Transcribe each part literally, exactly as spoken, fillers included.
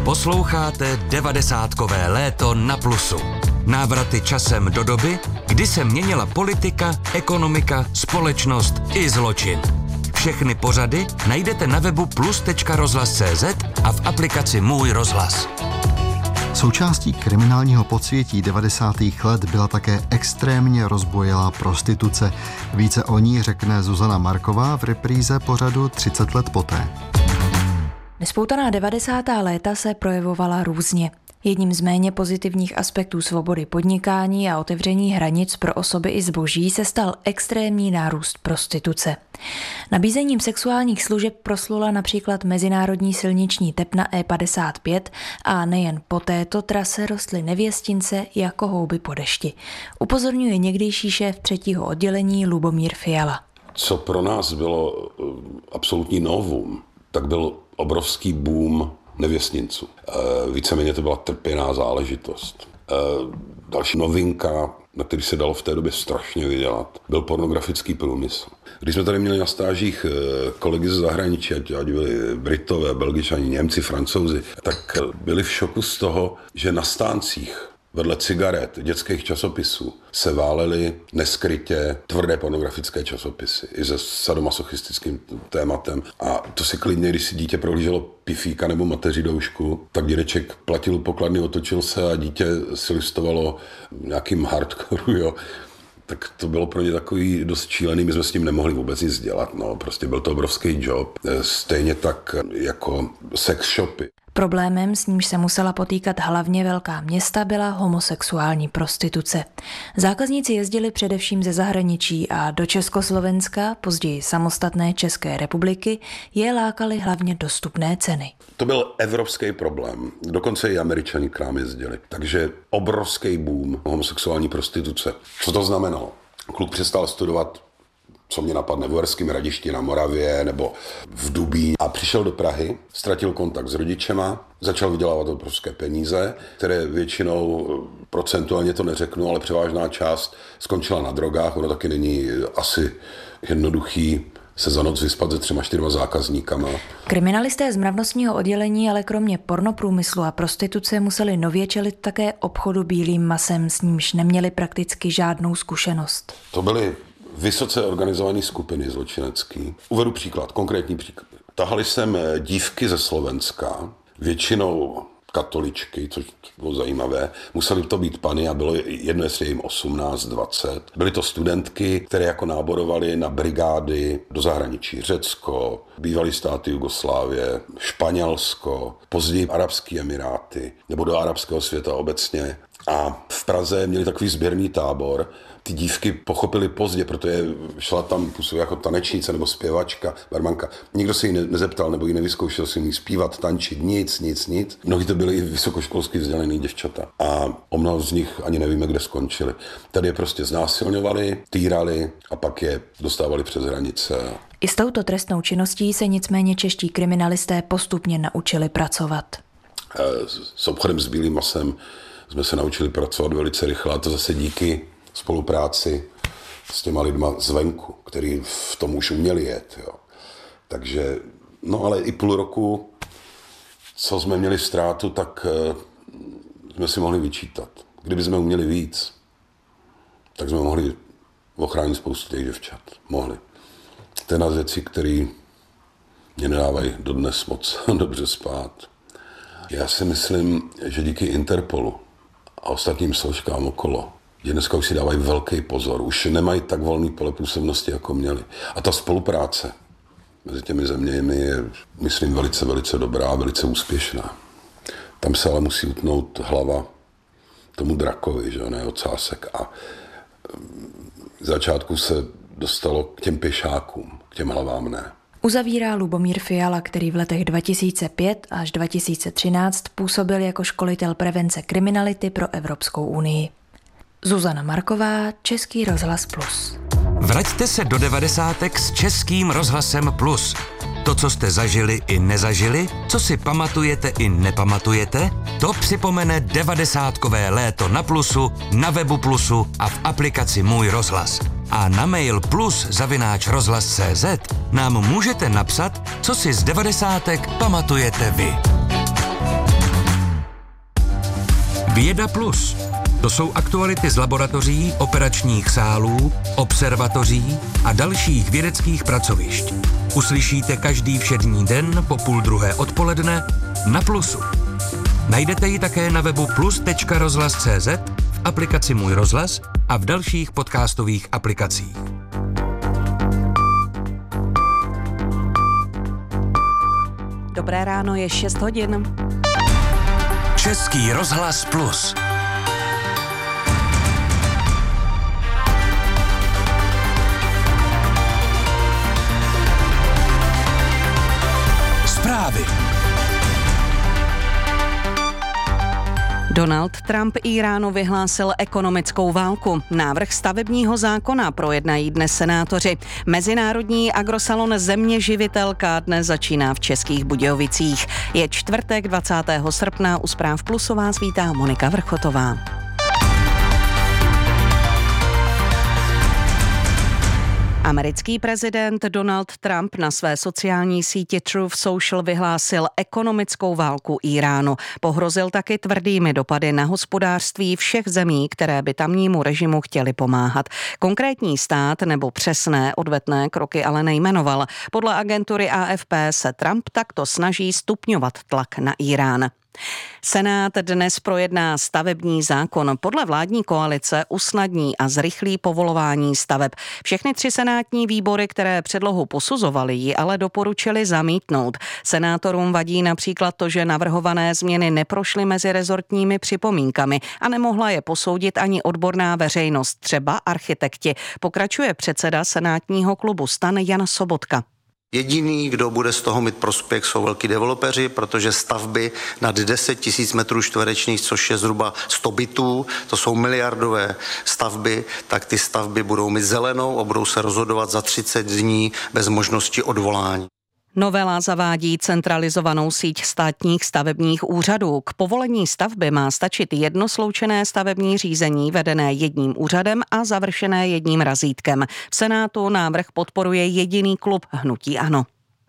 Posloucháte devadesátkové léto na Plusu. Návraty časem do doby, kdy se měnila politika, ekonomika, společnost i zločin. Všechny pořady najdete na webu plus tečka rozhlas tečka cé zet a v aplikaci Můj rozhlas. Součástí kriminálního podsvětí devadesátých let byla také extrémně rozbojelá prostituce. Více o ní řekne Zuzana Marková v repríze pořadu třicet let poté. Nespoutaná devadesátá léta se projevovala různě. Jedním z méně pozitivních aspektů svobody podnikání a otevření hranic pro osoby i zboží se stal extrémní nárůst prostituce. Nabízením sexuálních služeb proslula například mezinárodní silniční tepna E padesát pět a nejen po této trase rostly nevěstince jako houby po dešti. Upozorňuje někdejší šéf třetího oddělení Lubomír Fiala. Co pro nás bylo absolutní novum, tak byl obrovský boom nevěstninců. Víceméně to byla trpěná záležitost. Další novinka, na který se dalo v té době strašně vydělat, byl pornografický průmysl. Když jsme tady měli na stážích kolegy ze zahraničí, ať byli Britové, Belgičani, Němci, Francouzi, tak byli v šoku z toho, že na stáncích vedle cigaret, dětských časopisů se válely neskrytě tvrdé pornografické časopisy i se sadomasochistickým tématem. A to si klidně, když si dítě prohlíželo pifíka nebo mateřidoušku, tak dědeček platil pokladny, otočil se a dítě si listovalo nějakým hardcore, jo. Tak to bylo pro ně takový dost šílený, my jsme s tím nemohli vůbec nic dělat, no, prostě byl to obrovský job. Stejně tak jako sex shopy. Problémem, s nímž se musela potýkat hlavně velká města, byla homosexuální prostituce. Zákazníci jezdili především ze zahraničí a do Československa, později samostatné České republiky, je lákaly hlavně dostupné ceny. To byl evropský problém, dokonce i Američani k nám jezdili. Takže obrovský boom homosexuální prostituce. Co to znamenalo? Kluk přestal studovat, co mě napadne, v Uherském Hradišti na Moravě nebo v Dubí. A přišel do Prahy, ztratil kontakt s rodičema, začal vydělávat obrovské peníze, které většinou, procentuálně to neřeknu, ale převážná část skončila na drogách. Ono taky není asi jednoduchý se za noc vyspat se třema, čtyřma zákazníkama. Kriminalisté z mravnostního oddělení ale kromě pornoprůmyslu a prostituce museli nově čelit také obchodu bílým masem, s nímž neměli prakticky žádnou zkušenost. To byly vysoce organizované skupiny zločinecký. Uvedu příklad, konkrétní příklad. Tahali sem dívky ze Slovenska, většinou katoličky, což bylo zajímavé. Museli to být pany a bylo jedno, jestli jim osmnáct, dvacet. Byly to studentky, které jako náborovaly na brigády do zahraničí. Řecko, bývalý státy Jugoslávie, Španělsko, později Arabské Emiráty, nebo do arabského světa obecně. A v Praze měli takový sběrný tábor. Ty dívky pochopily pozdě, protože šla tam působit jako tanečnice nebo zpěvačka, barmanka. Nikdo se jí ne- nezeptal nebo jí nevyzkoušel si jí zpívat, tančit, nic, nic, nic. Mnohdy to byly i vysokoškolsky vzdělaný děvčata. A o mnoho z nich ani nevíme, kde skončili. Tady je prostě znásilňovali, týrali a pak je dostávali přes hranice. I s touto trestnou činností se nicméně čeští kriminalisté postupně naučili pracovat. S obchodem s bílým masem jsme se naučili pracovat velice rychle, a to zase díky spolupráci s těma lidma zvenku, který v tom už uměli jet. Jo. Takže, no ale i půl roku, co jsme měli ztrátu, tak uh, jsme si mohli vyčítat. Kdyby jsme uměli víc, tak jsme mohli ochránit spoustu těch děvčat. Mohli. To je jedna z věcí, které mě nedávají dodnes moc dobře spát. Já si myslím, že díky Interpolu a ostatním složkám okolo, že dneska už si dávají velký pozor, už nemají tak volný pole působnosti, jako měli. A ta spolupráce mezi těmi zeměmi je, myslím, velice, velice dobrá, velice úspěšná. Tam se ale musí utnout hlava tomu drakovi, že ne, ocásek. A v začátku se dostalo k těm pěšákům, k těm hlavám ne. Uzavírá Lubomír Fiala, který v letech dva tisíce pět až dva tisíce třináct působil jako školitel prevence kriminality pro Evropskou unii. Zuzana Marková, Český rozhlas Plus. Vraťte se do devadesátek s Českým rozhlasem Plus. To, co jste zažili i nezažili, co si pamatujete i nepamatujete, to připomene devadesátkové léto na Plusu, na webu Plusu a v aplikaci Můj rozhlas. A na mail plus zavináč rozhlas tečka cé zet nám můžete napsat, co si z devadesátek pamatujete vy. Věda plus. To jsou aktuality z laboratoří, operačních sálů, observatoří a dalších vědeckých pracovišť. Uslyšíte každý všední den po půl druhé odpoledne na Plusu. Najdete ji také na webu plus tečka rozhlas tečka cé zet, v aplikaci Můj rozhlas a v dalších podcastových aplikacích. Dobré ráno, je šest hodin. Český rozhlas plus. Zprávy. Donald Trump Íránu vyhlásil ekonomickou válku. Návrh stavebního zákona projednají dnes senátoři. Mezinárodní agrosalon Země živitelka dnes začíná v Českých Budějovicích. Je čtvrtek dvacátého srpna, u Zpráv Plusu vás vítá Monika Vrchotová. Americký prezident Donald Trump na své sociální síti Truth Social vyhlásil ekonomickou válku Íránu. Pohrozil taky tvrdými dopady na hospodářství všech zemí, které by tamnímu režimu chtěli pomáhat. Konkrétní stát nebo přesné odvetné kroky ale nejmenoval. Podle agentury A F P se Trump takto snaží stupňovat tlak na Írán. Senát dnes projedná stavební zákon. Podle vládní koalice usnadní a zrychlí povolování staveb. Všechny tři senátní výbory, které předlohu posuzovaly, ji ale doporučili zamítnout. Senátorům vadí například to, že navrhované změny neprošly mezi rezortními připomínkami a nemohla je posoudit ani odborná veřejnost, třeba architekti. Pokračuje předseda senátního klubu STAN Jan Sobotka. Jediný, kdo bude z toho mít prospěch, jsou velký developeři, protože stavby nad deset tisíc metrů čtverečních, což je zhruba sto bytů, to jsou miliardové stavby, tak ty stavby budou mít zelenou a budou se rozhodovat za třicet dní bez možnosti odvolání. Novela zavádí centralizovanou síť státních stavebních úřadů. K povolení stavby má stačit jedno sloučené stavební řízení vedené jedním úřadem a završené jedním razítkem. V Senátu návrh podporuje jediný klub Hnutí ANO.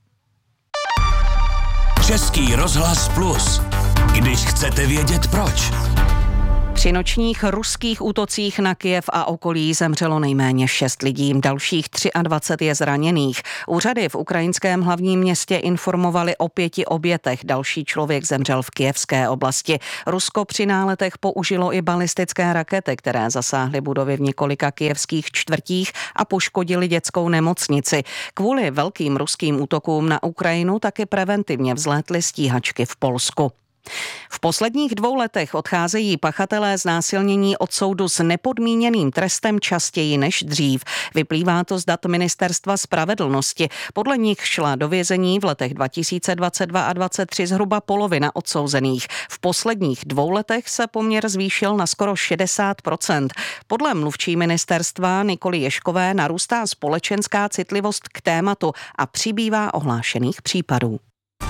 Český rozhlas plus. Když chcete vědět proč. Při nočních ruských útocích na Kyjev a okolí zemřelo nejméně šest lidí, dalších dvacet tři je zraněných. Úřady v ukrajinském hlavním městě informovali o pěti obětech, další člověk zemřel v kyjevské oblasti. Rusko při náletech použilo i balistické rakety, které zasáhly budovy v několika kyjevských čtvrtích a poškodily dětskou nemocnici. Kvůli velkým ruským útokům na Ukrajinu taky preventivně vzlétly stíhačky v Polsku. V posledních dvou letech odcházejí pachatelé znásilnění od soudu s nepodmíněným trestem častěji než dřív. Vyplývá to z dat Ministerstva spravedlnosti. Podle nich šla do vězení v letech dva tisíce dvacet dva a dvacet tři zhruba polovina odsouzených. V posledních dvou letech se poměr zvýšil na skoro šedesát procent. Podle mluvčí ministerstva Nikoly Ješkové narůstá společenská citlivost k tématu a přibývá ohlášených případů.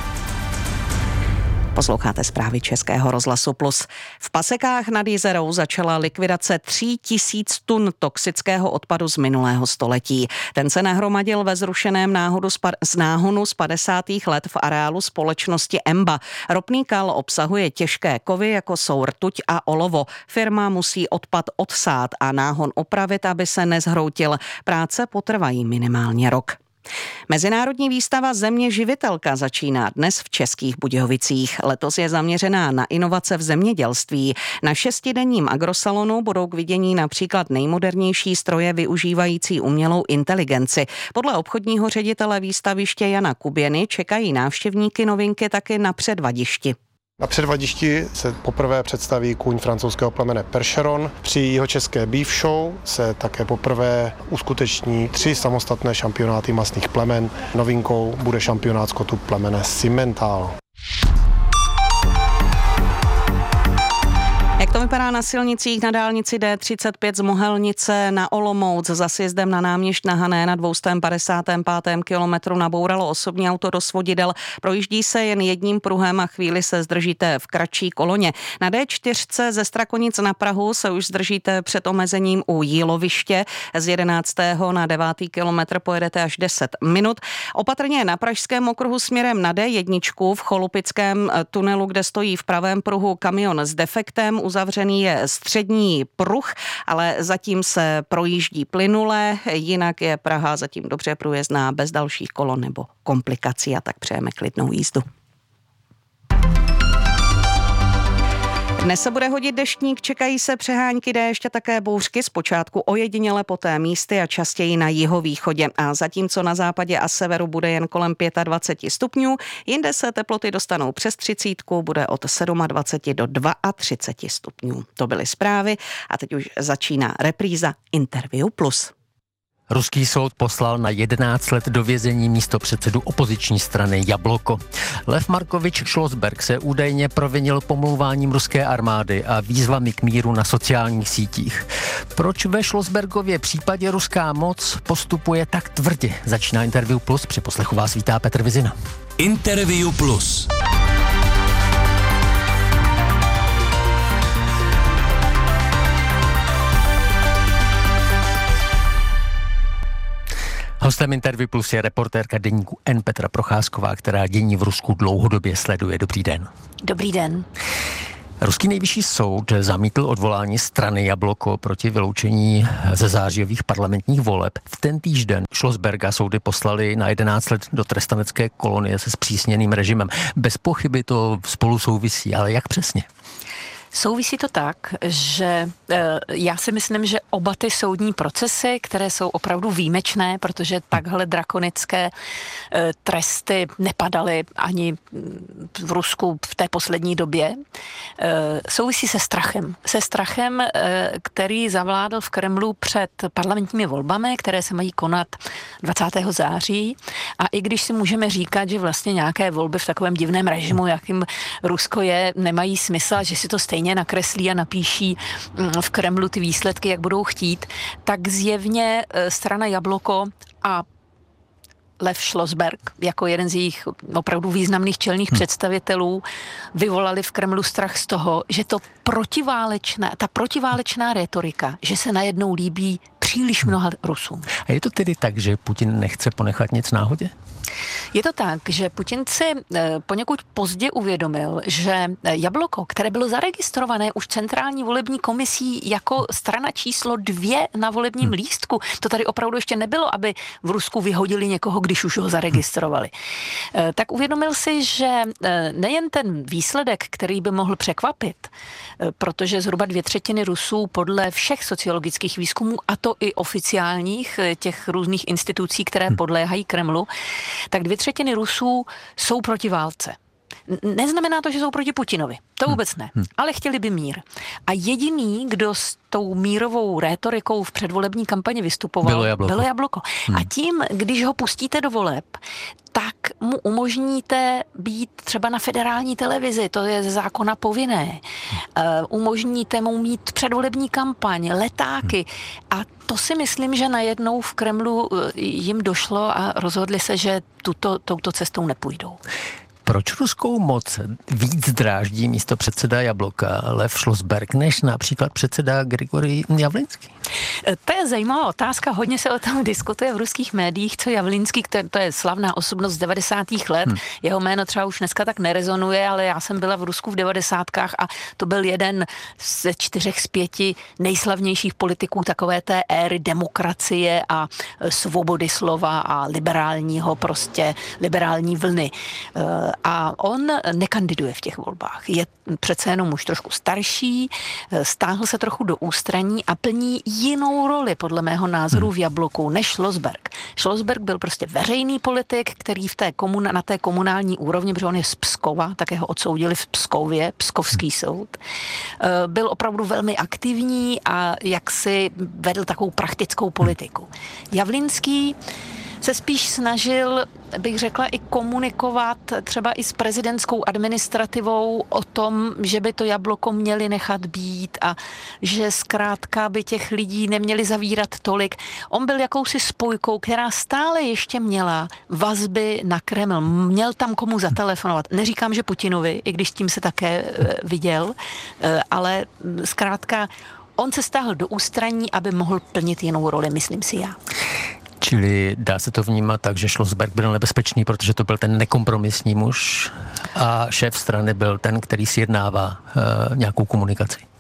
Posloucháte zprávy Českého rozhlasu plus. V Pasekách nad Jizerou začala likvidace tří tisíc tun toxického odpadu z minulého století. Ten se nahromadil ve zrušeném náhodu z náhonu z padesátých let v areálu společnosti Emba. Ropný kal obsahuje těžké kovy, jako jsou rtuť a olovo. Firma musí odpad odsát a náhon opravit, aby se nezhroutil. Práce potrvají minimálně rok. Mezinárodní výstava Země živitelka začíná dnes v Českých Budějovicích. Letos je zaměřená na inovace v zemědělství. Na šestidenním agrosalonu budou k vidění například nejmodernější stroje využívající umělou inteligenci. Podle obchodního ředitele výstaviště Jana Kuběny čekají návštěvníky novinky taky na předvadišti. Na předvadišti se poprvé představí kůň francouzského plemene Percheron. Při jeho české beef show se také poprvé uskuteční tři samostatné šampionáty masných plemen. Novinkou bude šampionát skotu plemene Simmental. Jak to vypadá na silnicích? Na dálnici D třicet pět z Mohelnice na Olomouc za sjezdem na náměšť na Hané na dvě stě padesát pět kilometru nabouralo osobní auto do svodidel. Projíždí se jen jedním pruhem a chvíli se zdržíte v kratší koloně. Na D čtyři ze Strakonic na Prahu se už zdržíte před omezením u Jíloviště. Z jedenáctého na devátý kilometr pojedete až deset minut. Opatrně na pražském okruhu směrem na D jedna v Cholupickém tunelu, kde stojí v pravém pruhu kamion s defektem, uzavřený uzavřený je střední pruh, ale zatím se projíždí plynule, jinak je Praha zatím dobře průjezdná bez dalších kolon nebo komplikací a tak přejeme klidnou jízdu. Dnes se bude hodit deštník, čekají se přehánky déšť a také bouřky, zpočátku ojediněle, poté místy a častěji na jihovýchodě. A zatímco na západě a severu bude jen kolem dvacet pět stupňů, jinde se teploty dostanou přes třicítku, bude od dvacet sedm do třicet dva stupňů. To byly zprávy a teď už začíná repríza Interview Plus. Ruský soud poslal na jedenáct let do vězení místopředsedu opoziční strany Jabloko. Lev Markovič Šlosberg se údajně provinil pomlouváním ruské armády a výzvami k míru na sociálních sítích. Proč ve Šlosbergově případě ruská moc postupuje tak tvrdě? Začíná Interview Plus, při poslechu vás vítá Petr Vizina. Interview Plus. Hostem Interview Plus je reportérka deníku N Petra Procházková, která dění v Rusku dlouhodobě sleduje. Dobrý den. Dobrý den. Ruský nejvyšší soud zamítl odvolání strany Jabloko proti vyloučení ze zářijových parlamentních voleb. V ten týžden Šlosberga soudy poslali na jedenáct let do trestanecké kolonie se zpřísněným režimem. Bez pochyby to spolu souvisí, ale jak přesně? Souvisí to tak, že e, já si myslím, že oba ty soudní procesy, které jsou opravdu výjimečné, protože takhle drakonické e, tresty nepadaly ani v Rusku v té poslední době, e, souvisí se strachem. Se strachem, e, který zavládl v Kremlu před parlamentními volbami, které se mají konat dvacátého září. A i když si můžeme říkat, že vlastně nějaké volby v takovém divném režimu, jakým Rusko je, nemají smysl, že si to stejně nakreslí a napíší v Kremlu ty výsledky, jak budou chtít, tak zjevně strana Jabloko a Lev Šlosberg jako jeden z jejich opravdu významných čelných hmm. představitelů vyvolali v Kremlu strach z toho, že to protiválečná, ta protiválečná retorika, že se najednou líbí příliš mnoha Rusům. A je to tedy tak, že Putin nechce ponechat nic náhodě? Je to tak, že Putin si poněkud pozdě uvědomil, že Jabloko, které bylo zaregistrované už centrální volební komisí jako strana číslo dvě na volebním hmm. lístku, to tady opravdu ještě nebylo, aby v Rusku vyhodili někoho, když už ho zaregistrovali. Hmm. Tak uvědomil si, že nejen ten výsledek, který by mohl překvapit, protože zhruba dvě třetiny Rusů podle všech sociologických výzkumů, a to i oficiálních těch různých institucí, které podléhají Kremlu, tak dvě třetiny Rusů jsou proti válce. Neznamená to, že jsou proti Putinovi. To vůbec ne. Ale chtěli by mír. A jediný, kdo s tou mírovou rétorikou v předvolební kampani vystupoval, bylo Jabloko. Bylo Jabloko. Hmm. A tím, když ho pustíte do voleb, tak mu umožníte být třeba na federální televizi, to je ze zákona povinné. Uh, umožníte mu mít předvolební kampaň, letáky. A to si myslím, že najednou v Kremlu jim došlo a rozhodli se, že tuto, touto cestou nepůjdou. Proč ruskou moc víc dráždí místo předseda Jabloka Lev Šlosberg než například předseda Grigorij Javlinský? To je zajímavá otázka, hodně se o tom diskutuje v ruských médiích, co Javlinský, to je slavná osobnost z devadesátých let, hmm. jeho jméno třeba už dneska tak nerezonuje, ale já jsem byla v Rusku v devadesátkách a to byl jeden ze čtyřech z pěti nejslavnějších politiků takové té éry demokracie a svobody slova a liberálního prostě, liberální vlny. A on nekandiduje v těch volbách. Je přece jenom už trošku starší, stáhl se trochu do ústraní a plní jinou roli, podle mého názoru, v Jabloku, než Šlosberg. Šlosberg byl prostě veřejný politik, který v té komun- na té komunální úrovni, protože on je z Pskova, také ho odsoudili v Pskově, Pskovský soud, byl opravdu velmi aktivní a jaksi vedl takovou praktickou politiku. Javlinský se spíš snažil, bych řekla, i komunikovat třeba i s prezidentskou administrativou o tom, že by to Jabloko měli nechat být a že zkrátka by těch lidí neměli zavírat tolik. On byl jakousi spojkou, která stále ještě měla vazby na Kreml. Měl tam komu zatelefonovat. Neříkám, že Putinovi, i když tím se také viděl, ale zkrátka on se stáhl do ústraní, aby mohl plnit jinou roli, myslím si já. Čili dá se to vnímat tak, že Šlosberg byl nebezpečný, protože to byl ten nekompromisní muž a šéf strany byl ten, který sjednává uh, nějakou komunikaci.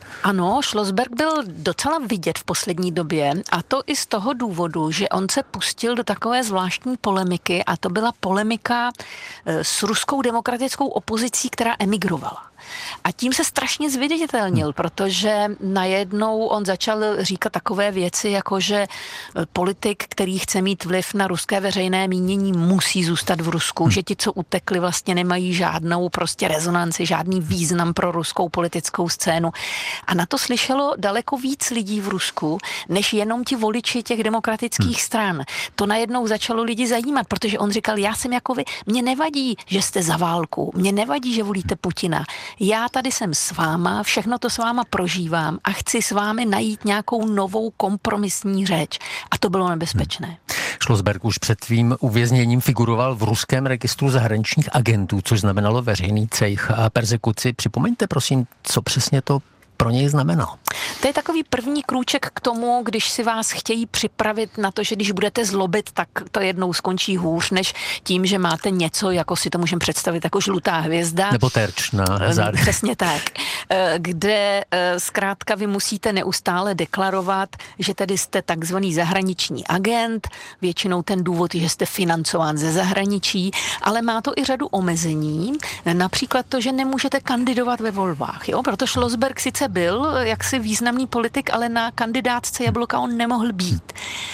Ano, Schlossberg byl docela vidět v poslední době a to i z toho důvodu, že on se pustil do takové zvláštní polemiky a to byla polemika s ruskou demokratickou opozicí, která emigrovala. A tím se strašně zviditelnil, protože najednou on začal říkat takové věci, jako že politik, který chce mít vliv na ruské veřejné mínění, musí zůstat v Rusku, že ti, co utekli, vlastně nemají žádnou prostě rezonanci, žádný význam pro ruskou politickou scénu. A na to slyšelo daleko víc lidí v Rusku, než jenom ti voliči těch demokratických stran. To najednou začalo lidi zajímat, protože on říkal, já jsem jako vy, mně nevadí, že jste za válku, mně nevadí, že volíte Putina. Já tady jsem s váma, všechno to s váma prožívám a chci s vámi najít nějakou novou kompromisní řeč. A to bylo nebezpečné. Hmm. Schlossberg už před svým uvězněním figuroval v ruském registru zahraničních agentů, což znamenalo veřejný cejch a persekuci. Připomeňte prosím, co přesně to pro něj znamenalo. To je takový první krůček k tomu, když si vás chtějí připravit na to, že když budete zlobit, tak to jednou skončí hůř, než tím, že máte něco, jako si to můžeme představit, jako žlutá hvězda. Nebo terč na zádech. Přesně tak. Kde zkrátka vy musíte neustále deklarovat, že tedy jste takzvaný zahraniční agent, většinou ten důvod je, že jste financován ze zahraničí, ale má to i řadu omezení, například to, že nemůžete kandidovat ve volbách. Jo? Proto Schlossberg sice byl jaksi významný politik, ale na kandidátce Jabloka on nemohl být.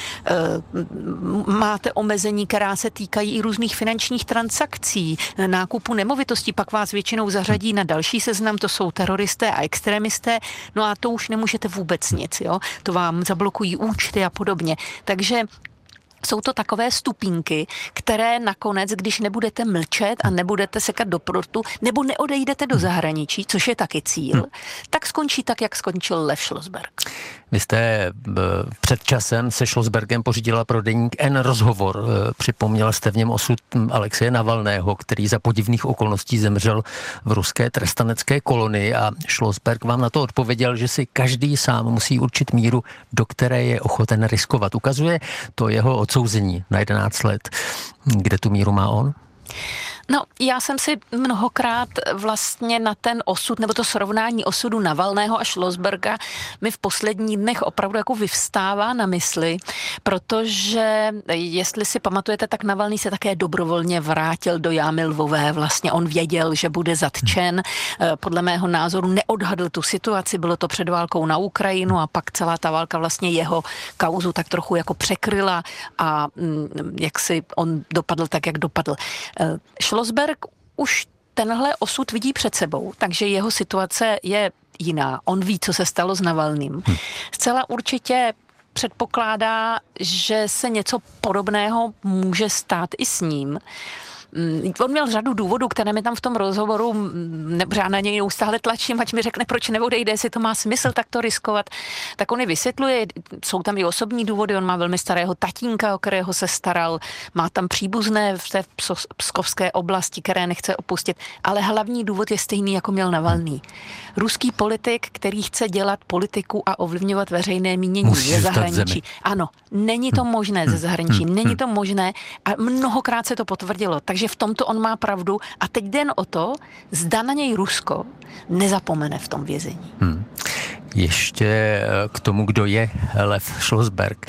Máte omezení, která se týkají i různých finančních transakcí, nákupu nemovitostí, pak vás většinou zařadí na další seznam, to jsou teroristé a extremisté, no a to už nemůžete vůbec nic, jo? To vám zablokují účty a podobně. Takže jsou to takové stupínky, které nakonec, když nebudete mlčet a nebudete sekat do prstu, nebo neodejdete do zahraničí, což je taky cíl, hmm. tak skončí tak, jak skončil Lev Schlossberg. Vy jste před časem se Schlossbergem pořídila pro deník N rozhovor. Připomněla jste v něm osud Alexeje Navalného, který za podivných okolností zemřel v ruské trestanecké kolonii a Schlossberg vám na to odpověděl, že si každý sám musí určit míru, do které je ochoten riskovat. Ukazuje to jeho odsouzení na jedenáct let. Kde tu míru má on? No, já jsem si mnohokrát vlastně na ten osud, nebo to srovnání osudu Navalného a Schlossberga mi v posledních dnech opravdu jako vyvstává na mysli, protože jestli si pamatujete, tak Navalný se také dobrovolně vrátil do jámy Lvové. Vlastně on věděl, že bude zatčen. Podle mého názoru neodhadl tu situaci, bylo to před válkou na Ukrajinu a pak celá ta válka vlastně jeho kauzu tak trochu jako překryla a jak si on dopadl tak, jak dopadl. Schlossberg už tenhle osud vidí před sebou, takže jeho situace je jiná. On ví, co se stalo s Navalným. Zcela určitě předpokládá, že se něco podobného může stát i s ním. On měl řadu důvodů, které mi tam v tom rozhovoru, já na něj neustále tlačím, ať mi řekne, proč neodejde, jestli to má smysl tak to riskovat. Tak on je vysvětluje, jsou tam i osobní důvody, on má velmi starého tatínka, o kterého se staral, má tam příbuzné v té pskovské oblasti, které nechce opustit, ale hlavní důvod je stejný, jako měl Navalný. Ruský politik, který chce dělat politiku a ovlivňovat veřejné mínění ze zahraničí. Ano, není to možné ze zahraničí, není to možné a mnohokrát se to potvrdilo, takže v tomto on má pravdu a teď jde o to, zda na něj Rusko nezapomene v tom vězení. Hmm. Ještě k tomu, kdo je Lev Schlossberg.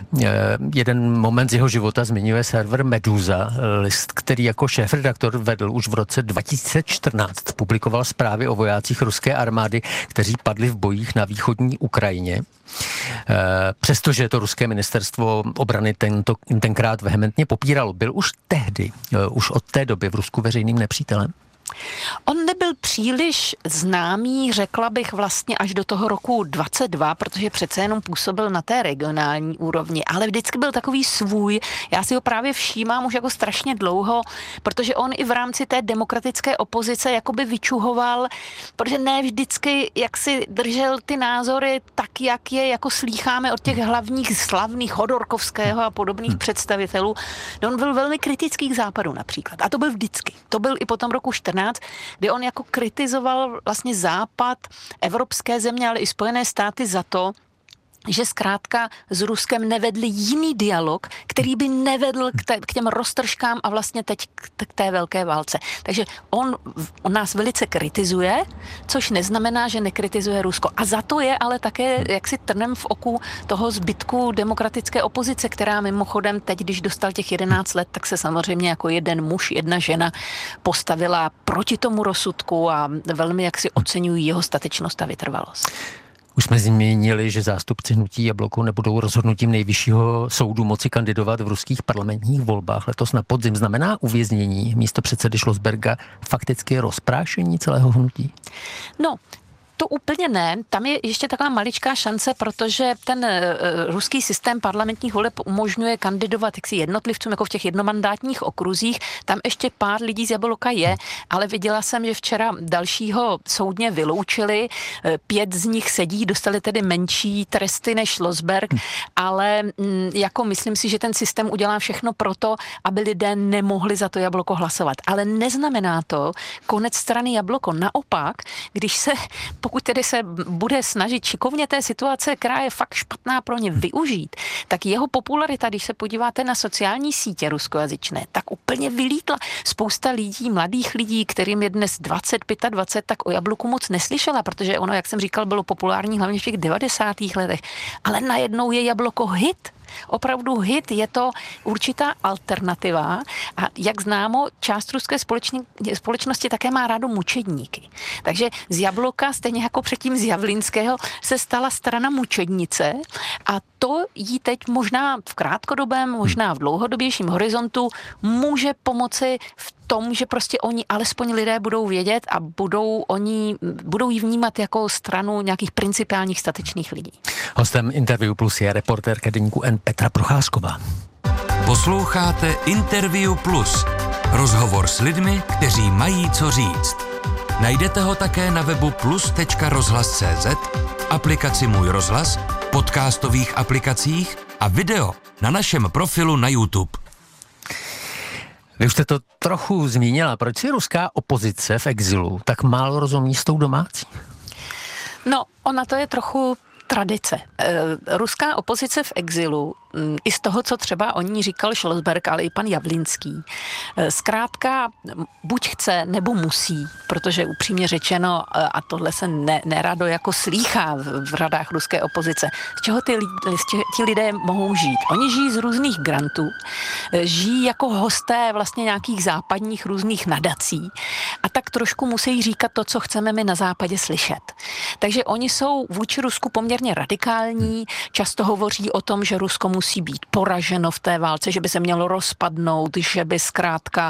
Jeden moment z jeho života zmiňuje server Meduza, list, který jako šéfredaktor vedl už v roce dva tisíce čtrnáct. Publikoval zprávy o vojácích ruské armády, kteří padli v bojích na východní Ukrajině. Přestože to ruské ministerstvo obrany tento, tenkrát vehementně popíralo, byl už tehdy, už od té doby v Rusku veřejným nepřítelem? On nebyl příliš známý, řekla bych vlastně až do toho roku dvacet dva, protože přece jenom působil na té regionální úrovni, ale vždycky byl takový svůj. Já si ho právě všímám už jako strašně dlouho, protože on i v rámci té demokratické opozice jakoby vyčuhoval, protože ne vždycky jak si držel ty názory tak, jak je jako slýcháme od těch hlavních slavných Chodorkovského a podobných představitelů. No, on byl velmi kritický k západu například. A to byl vždycky. To byl i potom roku čtrnáct, kdy on jako kritizoval vlastně západ, evropské země, ale i Spojené státy za to, že zkrátka s Ruskem nevedli jiný dialog, který by nevedl k, te, k těm roztržkám a vlastně teď k, k té velké válce. Takže on, on nás velice kritizuje, což neznamená, že nekritizuje Rusko. A za to je ale také jaksi trnem v oku toho zbytku demokratické opozice, která mimochodem teď, když dostal těch jedenáct let, tak se samozřejmě jako jeden muž, jedna žena postavila proti tomu rozsudku a velmi jaksi oceňují jeho statečnost a vytrvalost. Už jsme zmínili, že zástupci hnutí Jabloko nebudou rozhodnutím nejvyššího soudu moci kandidovat v ruských parlamentních volbách letos na podzim. Znamená uvěznění místopředsedy Schlossberga fakticky rozprášení celého hnutí? No, to úplně ne. Tam je ještě taková maličká šance, protože ten uh, ruský systém parlamentních voleb umožňuje kandidovat jaksi jednotlivcům, jako v těch jednomandátních okruzích. Tam ještě pár lidí z Jabloka je, ale viděla jsem, že včera dalšího soudně vyloučili. Pět z nich sedí, dostali tedy menší tresty než Schlossberg, ale mm, jako myslím si, že ten systém udělá všechno proto, aby lidé nemohli za to Jabloko hlasovat. Ale neznamená to konec strany Jabloko. Naopak, když se pokud tedy se bude snažit šikovně té situace, která je fakt špatná pro ně, využít, tak jeho popularita, když se podíváte na sociální sítě ruskojazyčné, tak úplně vylítla. Spousta lidí, mladých lidí, kterým je dnes dvacet, dvacet pět, tak o Jabloku moc neslyšela, protože ono, jak jsem říkal, bylo populární hlavně v těch devadesátých letech. Ale najednou je Jabloko hit. Opravdu hit, je to určitá alternativa a jak známo, část ruské společnosti také má rádo mučedníky. Takže z Jabloka, stejně jako předtím z Javlinského, se stala strana mučednice a to jí teď možná v krátkodobém, možná v dlouhodobějším horizontu může pomoci v tom, že prostě oni, alespoň lidé budou vědět a budou oni, budou ji vnímat jako stranu nějakých principiálních statečných lidí. Hostem Interview Plus je reportérka deníku N Petra Procházková. Posloucháte Interview Plus. Rozhovor s lidmi, kteří mají co říct. Najdete ho také na webu plus tečka rozhlas tečka cé zet, aplikaci Můj rozhlas, podcastových aplikacích a video na našem profilu na YouTube. Vy už jste to trochu zmínila. Proč si ruská opozice v exilu tak málo rozumí s tou domácí? No, ona to je trochu tradice. E, ruská opozice v exilu, i z toho, co třeba o ní říkal Schlossberg, ale i pan Javlinský, e, zkrátka buď chce, nebo musí, protože upřímně řečeno, a tohle se ne, nerado jako slýchá v, v radách ruské opozice, z čeho ty, ti lidé mohou žít. Oni žijí z různých grantů, žijí jako hosté vlastně nějakých západních různých nadací a tak trošku musí říkat to, co chceme my na západě slyšet. Takže oni jsou vůči Rusku poměrně radikální, často hovoří o tom, že Rusko musí být poraženo v té válce, že by se mělo rozpadnout, že by zkrátka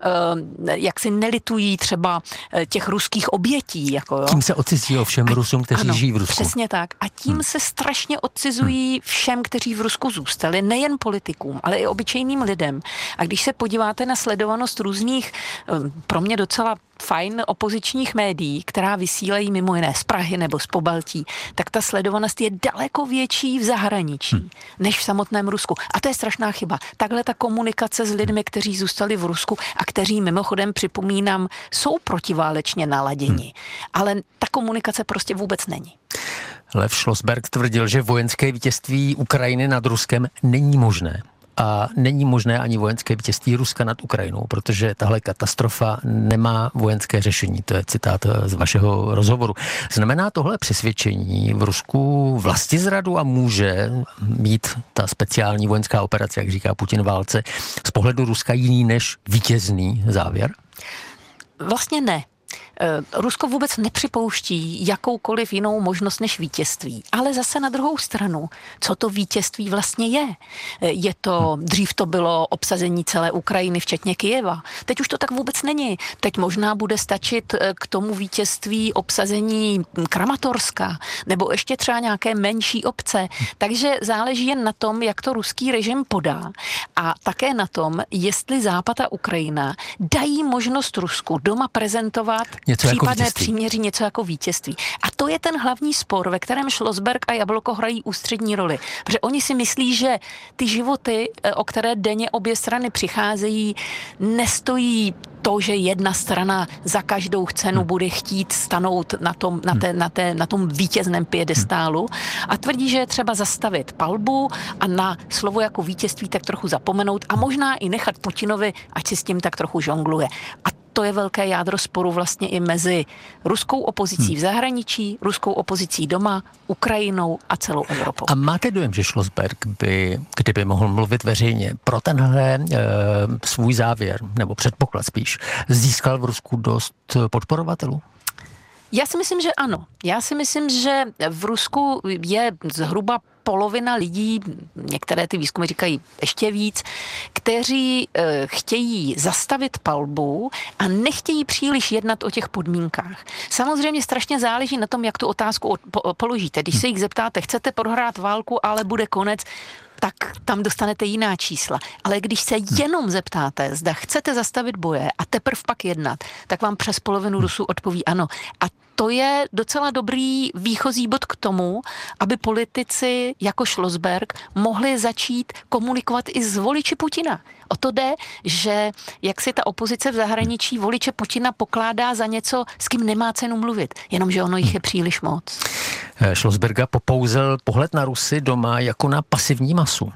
jak si nelitují třeba těch ruských obětí. Jako, jo. Tím se odcizí ovšem a, Rusům, kteří ano, žijí v Rusku. Přesně tak. A tím hmm. se strašně odcizují všem, kteří v Rusku zůstali, nejen politikům, ale i obyčejným lidem. A když se podíváte na sledovanost různých, pro mě docela fajn opozičních médií, která vysílají mimo jiné z Prahy nebo z Pobaltí, tak ta sledovanost je daleko větší v zahraničí, hmm. než v samotném Rusku. A to je strašná chyba. Takhle ta komunikace s lidmi, kteří zůstali v Rusku a kteří mimochodem, připomínám, jsou protiválečně naladěni. Hmm. Ale ta komunikace prostě vůbec není. Lev Schlossberg tvrdil, že vojenské vítězství Ukrajiny nad Ruskem není možné. A není možné ani vojenské vítězství Ruska nad Ukrajinou, protože tahle katastrofa nemá vojenské řešení. To je citát z vašeho rozhovoru. Znamená tohle přesvědčení v Rusku vlastizradu a může mít ta speciální vojenská operace, jak říká Putin, válce, z pohledu Ruska jiný než vítězný závěr? Vlastně ne. Rusko vůbec nepřipouští jakoukoliv jinou možnost než vítězství. Ale zase na druhou stranu, co to vítězství vlastně je? Je to, dřív to bylo obsazení celé Ukrajiny, včetně Kyjeva. Teď už to tak vůbec není. Teď možná bude stačit k tomu vítězství obsazení Kramatorska, nebo ještě třeba nějaké menší obce. Takže záleží jen na tom, jak to ruský režim podá. A také na tom, jestli Západ a Ukrajina dají možnost Rusku doma prezentovat něco jako případné vítězství. příměří, něco jako vítězství. A to je ten hlavní spor, ve kterém Schlossberg a Jabloko hrají ústřední roli. Protože oni si myslí, že ty životy, o které denně obě strany přicházejí, nestojí to, že jedna strana za každou cenu bude chtít stanout na tom, na té, na té, na tom vítězném piedestálu a tvrdí, že je třeba zastavit palbu a na slovo jako vítězství tak trochu zapomenout a možná i nechat Putinovi, ať si s tím tak trochu žongluje. A to je velké jádro sporu vlastně i mezi ruskou opozicí v zahraničí, ruskou opozicí doma, Ukrajinou a celou Evropou. A máte dojem, že Schlossberg by, kdyby mohl mluvit veřejně, pro tenhle e, svůj závěr, nebo předpoklad spíš, získal v Rusku dost podporovatelů? Já si myslím, že ano. Já si myslím, že v Rusku je zhruba polovina lidí, některé ty výzkumy říkají ještě víc, kteří e, chtějí zastavit palbu a nechtějí příliš jednat o těch podmínkách. Samozřejmě strašně záleží na tom, jak tu otázku od, po, položíte. Když se jich zeptáte, chcete prohrát válku, ale bude konec, tak tam dostanete jiná čísla. Ale když se jenom zeptáte, zda chcete zastavit boje a teprve pak jednat, tak vám přes polovinu Rusů odpoví ano. A to je docela dobrý výchozí bod k tomu, aby politici jako Schlossberg mohli začít komunikovat i s voliči Putina. O to jde, že jak si ta opozice v zahraničí voliče Putina pokládá za něco, s kým nemá cenu mluvit, jenomže ono jich je příliš moc. Schlossberga popouzel pohled na Rusy doma jako na pasivní masu.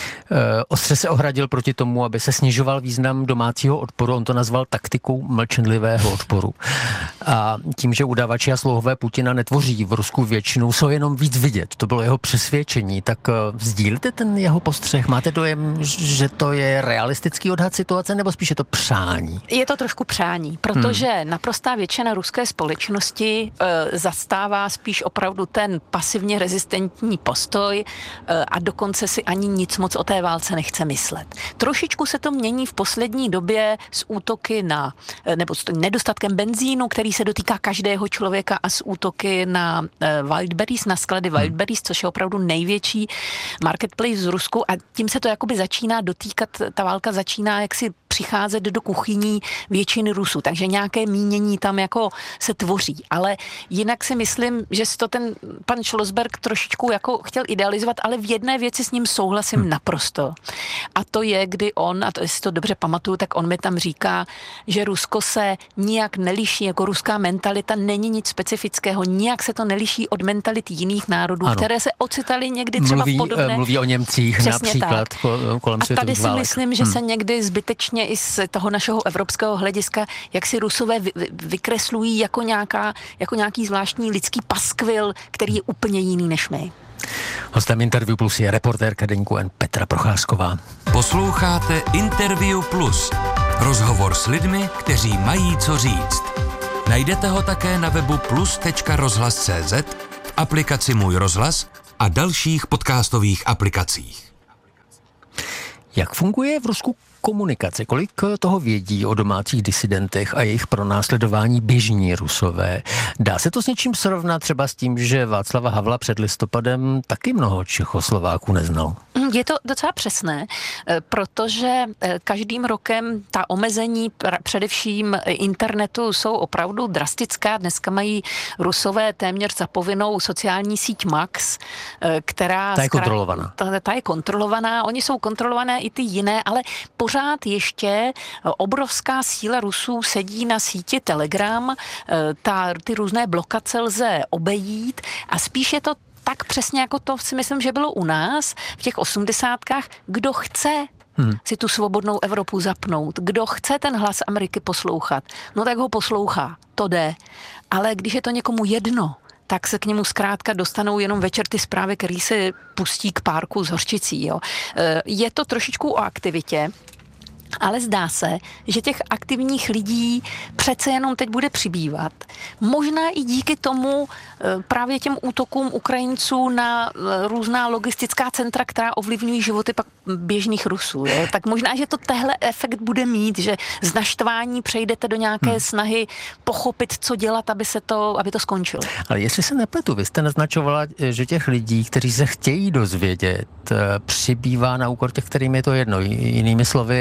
Ostře se ohradil proti tomu, aby se snižoval význam domácího odporu. On to nazval taktikou mlčenlivého odporu. A tím, že udavači a slouhové Putina netvoří v Rusku většinu, jsou jenom víc vidět. To bylo jeho přesvědčení. Tak sdílíte ten jeho postřeh? Máte dojem, že to je realistický odhad situace, nebo spíše to přání? Je to trošku přání, protože hmm. naprostá většina ruské společnosti e, zastává spíš opravdu ten pasivně rezistentní postoj e, a dokonce si ani nic moc o té válce nechce myslet. Trošičku se to mění v poslední době s útoky na, nebo s nedostatkem benzínu, který se dotýká každého člověka, a s útoky na uh, Wildberries, na sklady Wildberries, což je opravdu největší marketplace z Rusku, a tím se to jakoby začíná dotýkat, ta válka začíná jaksi přicházet do kuchyní většiny Rusů, takže nějaké mínění tam jako se tvoří. Ale jinak si myslím, že si to ten pan Schlossberg trošičku jako chtěl idealizovat, ale v jedné věci s ním souhlasím hmm. naprosto. A to je, kdy on, a to jestli to dobře pamatuju, tak on mi tam říká, že Rusko se nijak neliší, jako ruská mentalita není nic specifického, nijak se to neliší od mentalit jiných národů, ano. které se ocitaly někdy třeba mluví, v podobné... Mluví o Němcích Přesně například tak. kolem světových válek. A tady si válek. myslím, že hmm. se někdy zbytečně i z toho našeho evropského hlediska, jak si Rusové vy, vykreslují jako, nějaká, jako nějaký zvláštní lidský paskvil, který je úplně jiný než my. Hostem Interview Plus je reportérka deníku N Petra Procházková. Posloucháte Interview Plus. Rozhovor s lidmi, kteří mají co říct. Najdete ho také na webu plus tečka rozhlas tečka cé zet, v aplikaci Můj rozhlas a dalších podcastových aplikacích. Jak funguje v Rusku komunikace? Kolik toho vědí o domácích disidentech a jejich pronásledování běžní Rusové? Dá se to s něčím srovnat třeba s tím, že Václava Havla před listopadem taky mnoho Čechoslováků neznal? Je to docela přesné, protože každým rokem ta omezení především internetu jsou opravdu drastická. Dneska mají Rusové téměř za povinnou sociální síť Max, která... Ta je kontrolovaná. Ta, ta je kontrolovaná, oni jsou kontrolované i ty jiné, ale pořád ještě obrovská síla Rusů sedí na síti Telegram, ta, ty různé blokace lze obejít a spíš je to tak přesně jako to si myslím, že bylo u nás v těch osmdesátkách. Kdo chce hmm. si tu svobodnou Evropu zapnout, kdo chce ten hlas Ameriky poslouchat, no tak ho poslouchá, to jde. Ale když je to někomu jedno, tak se k němu zkrátka dostanou jenom večer ty zprávy, který se pustí k párku s hořčicí. Jo. Je to trošičku o aktivitě, ale zdá se, že těch aktivních lidí přece jenom teď bude přibývat. Možná i díky tomu právě těm útokům Ukrajinců na různá logistická centra, která ovlivňují životy pak běžných Rusů. Jo? Tak možná, že to tehle efekt bude mít, že z naštvání přejdete do nějaké hmm. snahy pochopit, co dělat, aby se to, aby to skončilo. Ale jestli se nepletu, vy jste naznačovala, že těch lidí, kteří se chtějí dozvědět, přibývá na úkor těch, kterým je to jedno. Jinými slovy,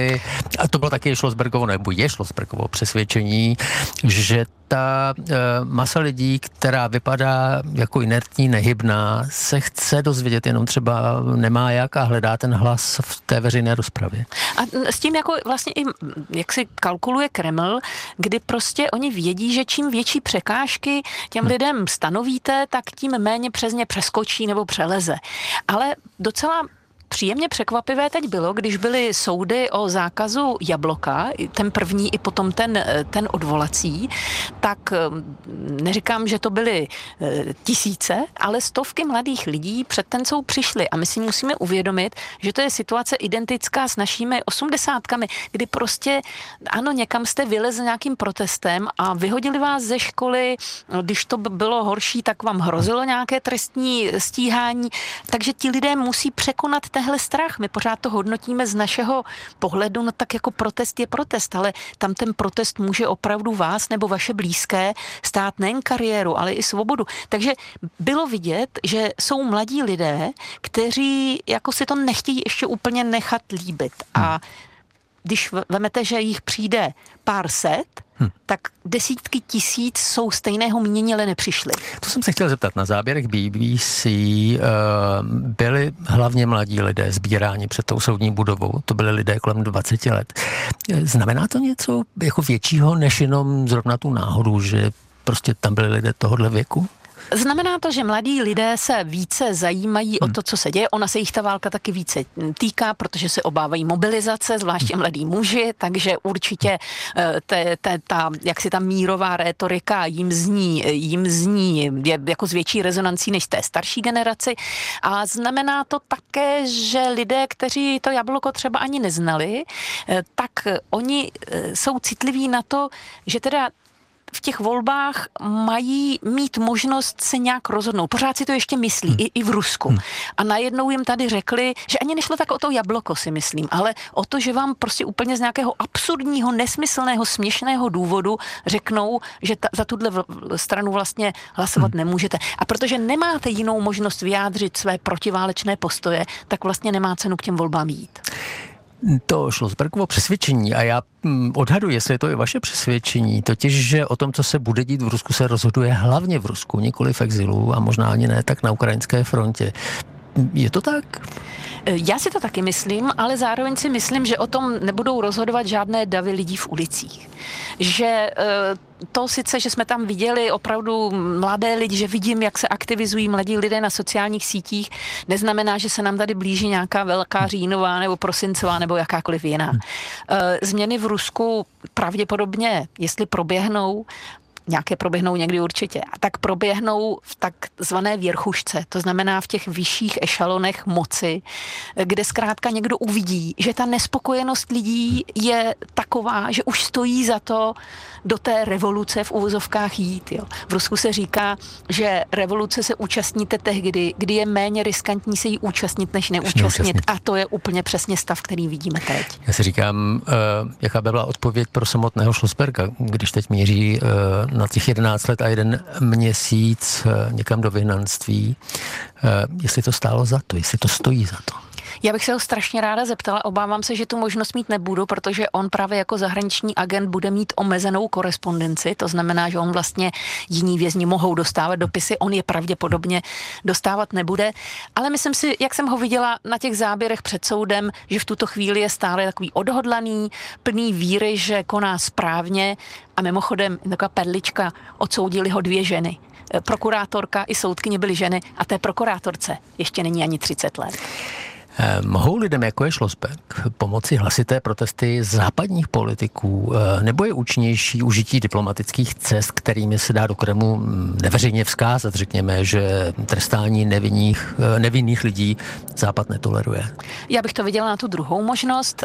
A to bylo taky Schlossbergovo, nebo je Schlossbergovo přesvědčení, že ta e, masa lidí, která vypadá jako inertní, nehybná, se chce dozvědět, jenom třeba nemá jak a hledá ten hlas v té veřejné rozpravě. A s tím jako vlastně i, jak si kalkuluje Kreml, kdy prostě oni vědí, že čím větší překážky těm hmm. lidem stanovíte, tak tím méně přes ně přeskočí nebo přeleze. Ale docela příjemně překvapivé teď bylo, když byly soudy o zákazu Jabloka, ten první i potom ten, ten odvolací, tak neříkám, že to byly tisíce, ale stovky mladých lidí před ten soud přišli a my si musíme uvědomit, že to je situace identická s našimi osmdesátkami, kdy prostě, ano, někam jste vylezli nějakým protestem a vyhodili vás ze školy, když to bylo horší, tak vám hrozilo nějaké trestní stíhání, takže ti lidé musí překonat tenhle strach. My pořád to hodnotíme z našeho pohledu, no tak jako protest je protest, ale tam ten protest může opravdu vás nebo vaše blízké stát nejen kariéru, ale i svobodu. Takže bylo vidět, že jsou mladí lidé, kteří jako si to nechtějí ještě úplně nechat líbit. A když vemete, že jich přijde pár set, Hmm. tak desítky tisíc jsou stejného mínění, ale nepřišli. To jsem se chtěl zeptat. Na záběrech B B C uh, byli hlavně mladí lidé sbíráni před tou soudní budovou. To byli lidé kolem dvacet let. Znamená to něco jako většího, než jenom zrovna tu náhodu, že prostě tam byli lidé tohohle věku? Znamená to, že mladí lidé se více zajímají hmm. o to, co se děje. Ona se jich ta válka taky více týká, protože se obávají mobilizace, zvláště mladí muži, takže určitě te, te, ta, jak si ta mírová rétorika jim zní, jim zní je jako s větší rezonancí než té starší generaci. A znamená to také, že lidé, kteří to jablko třeba ani neznali, tak oni jsou citliví na to, že teda v těch volbách mají mít možnost se nějak rozhodnout. Pořád si to ještě myslí, hmm. i, i v Rusku. Hmm. A najednou jim tady řekli, že ani nešlo tak o to jablko, si myslím, ale o to, že vám prostě úplně z nějakého absurdního, nesmyslného, směšného důvodu řeknou, že ta, za tuhle stranu vlastně hlasovat hmm. nemůžete. A protože nemáte jinou možnost vyjádřit své protiválečné postoje, tak vlastně nemá cenu k těm volbám jít. To Schlossbergovo přesvědčení, a já odhaduji, jestli je to i vaše přesvědčení, totiž, že o tom, co se bude dít v Rusku, se rozhoduje hlavně v Rusku, nikoli v exilu a možná ani ne tak na ukrajinské frontě. Je to tak? Já si to taky myslím, ale zároveň si myslím, že o tom nebudou rozhodovat žádné davy lidí v ulicích. Že to sice, že jsme tam viděli opravdu mladé lidi, že vidím, jak se aktivizují mladí lidé na sociálních sítích, neznamená, že se nám tady blíží nějaká velká říjnová nebo prosincová nebo jakákoliv jiná. Změny v Rusku pravděpodobně, jestli proběhnou, nějaké proběhnou někdy určitě. A tak proběhnou v takzvané věrchušce, to znamená v těch vyšších ešalonech moci, kde zkrátka někdo uvidí, že ta nespokojenost lidí je taková, že už stojí za to do té revoluce v uvozovkách jít. Jo. V Rusku se říká, že revoluce se účastníte tehdy, kdy je méně riskantní se jí účastnit, než neúčastnit. neúčastnit. A to je úplně přesně stav, který vidíme teď. Já si říkám, uh, jaká by byla odpověď pro samotného Schlossberga, když teď míří uh, na těch jedenáct let a jeden měsíc uh, někam do vyhnanství. Uh, jestli to stálo za to, jestli to stojí za to. Já bych se ho strašně ráda zeptala, obávám se, že tu možnost mít nebudu, protože on právě jako zahraniční agent bude mít omezenou korespondenci, to znamená, že on vlastně jiní vězni mohou dostávat dopisy, on je pravděpodobně dostávat nebude, ale myslím si, jak jsem ho viděla na těch záběrech před soudem, že v tuto chvíli je stále takový odhodlaný, plný víry, že koná správně a mimochodem taková perlička, odsoudili ho dvě ženy. Prokurátorka i soudkyně byly ženy a té prokurátorce ještě není ani třicet let. Mohou lidem, jako je Schlossberg, pomoci hlasité protesty západních politiků, nebo je účinnější užití diplomatických cest, kterými se dá do Kremlu neveřejně vzkázat, řekněme, že trestání nevinných, nevinných lidí Západ netoleruje? Já bych to viděla na tu druhou možnost.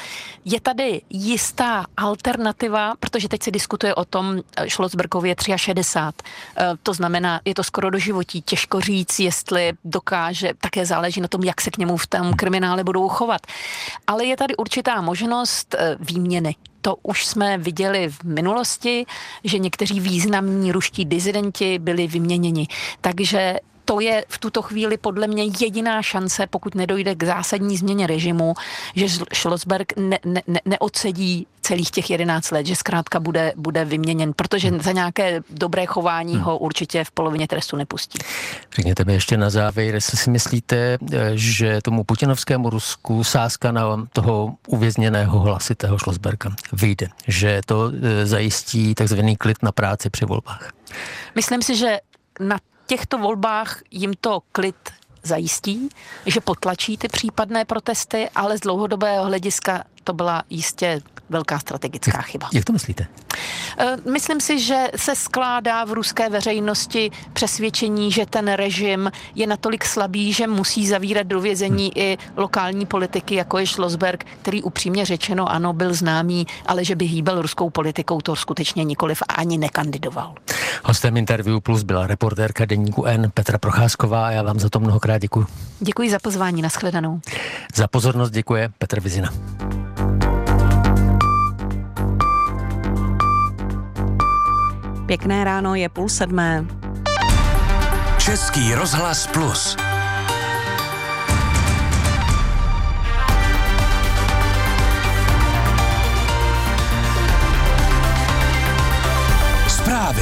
Je tady jistá alternativa, protože teď se diskutuje o tom, Schlossbergově je šedesát tři. To znamená, je to skoro do životí. Těžko říct, jestli dokáže, také záleží na tom, jak se k němu v tom kriminále budou chovat. Ale je tady určitá možnost výměny. To už jsme viděli v minulosti, že někteří významní ruští disidenti byli vyměněni. Takže to je v tuto chvíli podle mě jediná šance, pokud nedojde k zásadní změně režimu, že Schlossberg ne, ne, ne, neodsedí celých těch jedenáct let, že zkrátka bude, bude vyměněn, protože za nějaké dobré chování hmm. ho určitě v polovině trestu nepustí. Řekněte mi ještě na závěr, jestli si myslíte, že tomu putinovskému Rusku sázka na toho uvězněného hlasitého Schlossberga vyjde, že to zajistí takzvaný klid na práci při volbách? Myslím si, že na těchto volbách jim to klid zajistí, že potlačí ty případné protesty, ale z dlouhodobého hlediska to byla jistě velká strategická chyba. Jak to myslíte? Myslím si, že se skládá v ruské veřejnosti přesvědčení, že ten režim je natolik slabý, že musí zavírat do vězení hmm. i lokální politiky, jako je Schlossberg, který upřímně řečeno, ano, byl známý, ale že by hýbal ruskou politikou, to skutečně nikoliv a ani nekandidoval. Hostem Interview Plus byla reportérka deníku N Petra Procházková a já vám za to mnohokrát děkuji. Děkuji za pozvání, nashledanou. Za pozornost děkuje Petr Vizina. Pěkné ráno, je půl sedmé. Český rozhlas Plus. Zprávy.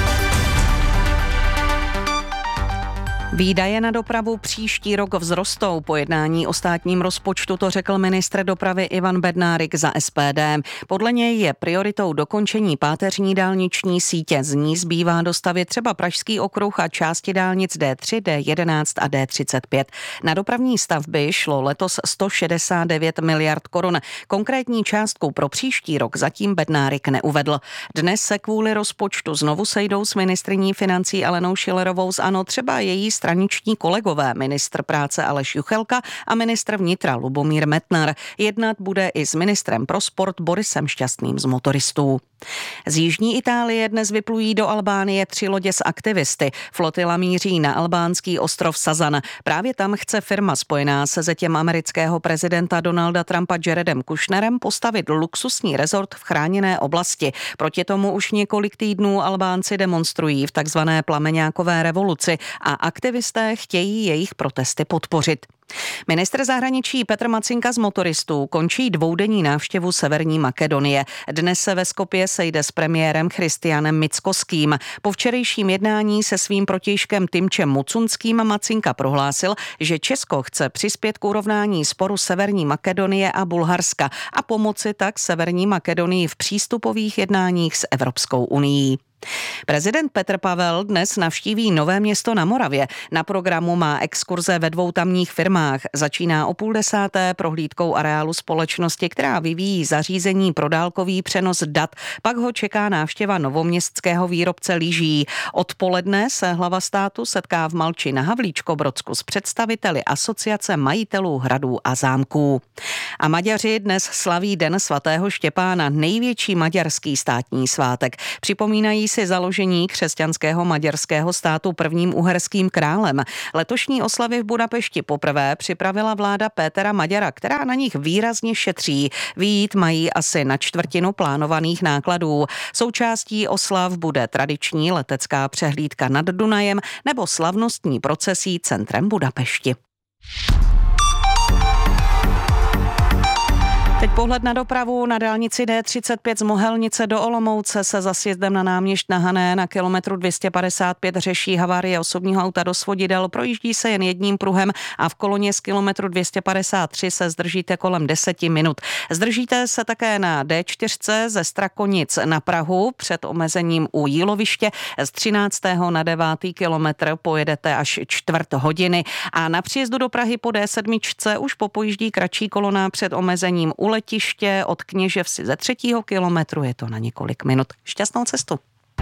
Výdaje na dopravu příští rok vzrostou. Po jednání o státním rozpočtu to řekl ministr dopravy Ivan Bednárik za S P D. Podle něj je prioritou dokončení páteřní dálniční sítě. Z ní zbývá dostavět třeba Pražský okruh a části dálnic D tři, D jedenáct a D třicet pět. Na dopravní stavby šlo letos sto šedesát devět miliard korun. Konkrétní částku pro příští rok zatím Bednárik neuvedl. Dnes se kvůli rozpočtu znovu sejdou s ministryní financí Alenou Schillerovou z ANO třeba její straniční kolegové, ministr práce Aleš Juchelka a ministr vnitra Lubomír Metnar. Jednat bude i s ministrem pro sport Borisem Šťastným z Motoristů. Z jižní Itálie dnes vyplují do Albánie tři lodě s aktivisty. Flotila míří na albánský ostrov Sazan. Právě tam chce firma spojená se zetěm amerického prezidenta Donalda Trumpa Jaredem Kushnerem postavit luxusní rezort v chráněné oblasti. Proti tomu už několik týdnů Albánci demonstrují v takzvané plameňákové revoluci a aktivisté chtějí jejich protesty podpořit. Ministr zahraničí Petr Macinka z Motoristů končí dvoudenní návštěvu Severní Makedonie. Dnes se ve Skopje sejde s premiérem Christianem Mickoským. Po včerejším jednání se svým protějškem Timčem Mucunským Macinka prohlásil, že Česko chce přispět k urovnání sporu Severní Makedonie a Bulharska a pomoci tak Severní Makedonii v přístupových jednáních s Evropskou unií. Prezident Petr Pavel dnes navštíví Nové Město na Moravě. Na programu má exkurze ve dvou tamních firmách. Začíná o půl desáté prohlídkou areálu společnosti, která vyvíjí zařízení pro dálkový přenos dat. Pak ho čeká návštěva novoměstského výrobce lyží. Odpoledne se hlava státu setká v Malči na Havlíčkobrodsku s představiteli Asociace majitelů hradů a zámků. A Maďaři dnes slaví Den svatého Štěpána, největší maďarský státní svátek. Připomínají si založení křesťanského maďarského státu prvním uherským králem. Letošní oslavy v Budapešti poprvé připravila vláda Pétera Maďara, která na nich výrazně šetří. Vyjít mají asi na čtvrtinu plánovaných nákladů. Součástí oslav bude tradiční letecká přehlídka nad Dunajem nebo slavnostní procesí centrem Budapešti. Teď pohled na dopravu. Na dálnici D třicet pět z Mohelnice do Olomouce se za sjezdem na náměšť na Hané na kilometru dvě stě padesát pět řeší havárie osobního auta do svodidel. Projíždí se jen jedním pruhem a v koloně z kilometru dvě stě padesát tři se zdržíte kolem deseti minut. Zdržíte se také na D čtyři ze Strakonic na Prahu před omezením u Jíloviště. Z třináctého na devátý kilometr pojedete až čtvrt hodiny a na příjezdu do Prahy po D sedm už popojíždí kratší kolona před omezením u letiště od Kněževsi ze třetího kilometru, je to na několik minut. Šťastnou cestu.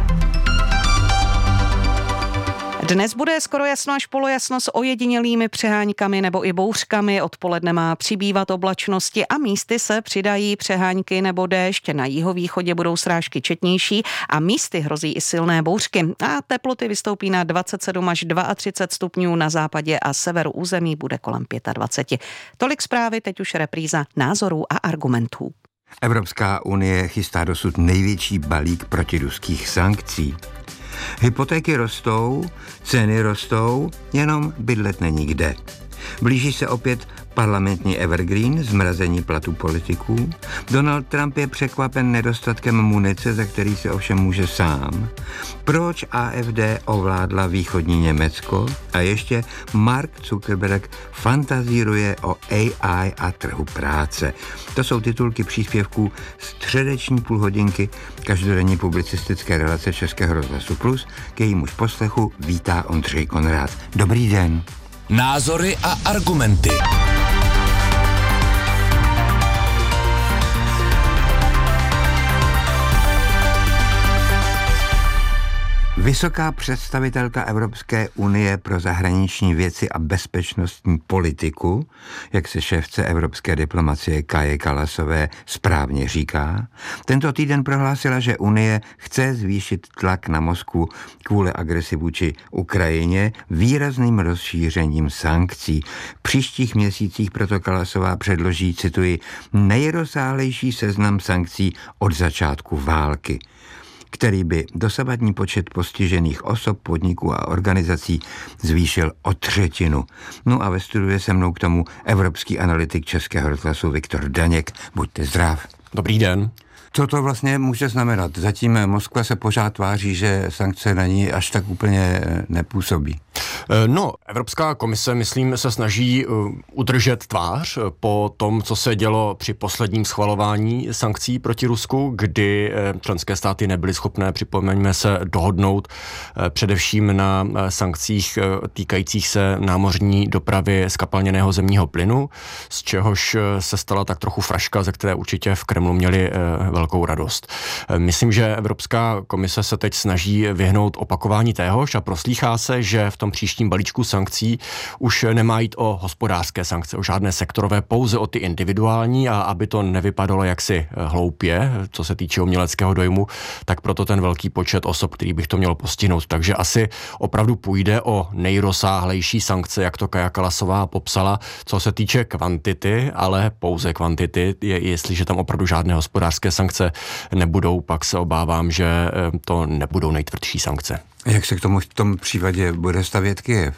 Dnes bude skoro jasno až polojasno s ojedinělými přeháňkami nebo i bouřkami. Odpoledne má přibývat oblačnosti a místy se přidají přeháňky nebo déšť. Na jihovýchodě budou srážky četnější a místy hrozí i silné bouřky. A teploty vystoupí na dvacet sedm až třicet dva stupňů, na západě a severu území bude kolem dvacet pět. Tolik zprávy, teď už repríza názorů a argumentů. Evropská unie chystá dosud největší balík protiruských sankcí. Hypotéky rostou, ceny rostou, jenom bydlet není kde. Blíží se opět parlamentní evergreen, zmrazení platů politiků. Donald Trump je překvapen nedostatkem munice, za který se ovšem může sám. Proč A F D ovládla východní Německo? A ještě Mark Zuckerberg fantazíruje o A I a trhu práce. To jsou titulky příspěvků středeční půlhodinky každodenní publicistické relace Českého rozhlasu Plus. K jejímuž poslechu vítá Ondřej Konrád. Dobrý den. Názory a argumenty. Vysoká představitelka Evropské unie pro zahraniční věci a bezpečnostní politiku, jak se šéfce evropské diplomacie Kaje Kallasové správně říká, tento týden prohlásila, že Unie chce zvýšit tlak na Moskvu kvůli agresi vůči Ukrajině výrazným rozšířením sankcí. V příštích měsících proto Kallasová předloží, cituji, nejrozsáhlejší seznam sankcí od začátku války, který by dosavadní počet postižených osob, podniků a organizací zvýšil o třetinu. No a ve studiu je se mnou k tomu evropský analytik Českého rozhlasu Viktor Daněk. Buďte zdrav. Dobrý den. Co to vlastně může znamenat? Zatím Moskva se pořád tváří, že sankce na ní až tak úplně nepůsobí. No, Evropská komise, myslím, se snaží udržet tvář po tom, co se dělo při posledním schvalování sankcí proti Rusku, kdy členské státy nebyly schopné, připomeňme se, dohodnout především na sankcích týkajících se námořní dopravy zkapalněného zemního plynu, z čehož se stala tak trochu fraška, ze které určitě v Kremlu měli velkou radost. Myslím, že Evropská komise se teď snaží vyhnout opakování téhož a proslýchá se, že v tom příštím balíčku sankcí už nemá jít o hospodářské sankce, o žádné sektorové, pouze o ty individuální, a aby to nevypadalo jaksi hloupě, co se týče uměleckého dojmu, tak proto ten velký počet osob, který bych to mělo postihnout. Takže asi opravdu půjde o nejrozsáhlejší sankce, jak to Kaja Kallasová popsala, co se týče kvantity, ale pouze kvantity. Je, jestliže tam opravdu žádné hospodářské sankce nebudou, pak se obávám, že to nebudou nejtvrdší sankce. Jak se k tomu v tom případě bude stavět Kyjev?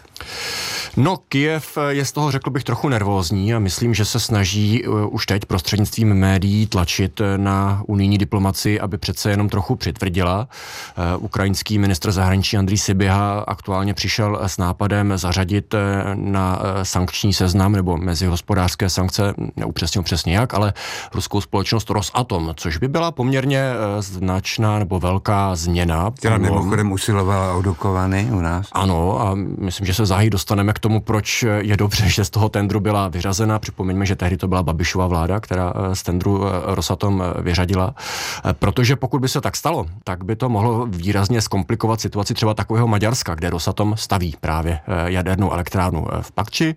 No, Kyjev je z toho, řekl bych, trochu nervózní a myslím, že se snaží už teď prostřednictvím médií tlačit na unijní diplomaci, aby přece jenom trochu přitvrdila. Ukrajinský ministr zahraničí Andrij Sybiha aktuálně přišel s nápadem zařadit na sankční seznam nebo mezi hospodářské sankce, neupřesnil přesně jak, ale ruskou společnost Rosatom, což by byla poměrně značná nebo velká změna. Která mimochodem usilovala o Dukovany u nás. Ano, a myslím, že se záhy dostaneme k tomu, proč je dobře, že z toho tendru byla vyřazena. Připomeňme, že tehdy to byla Babišova vláda, která z tendru Rosatom vyřadila. Protože pokud by se tak stalo, tak by to mohlo výrazně zkomplikovat situaci třeba takového Maďarska, kde Rosatom staví právě jadernou elektrárnu v Pakči.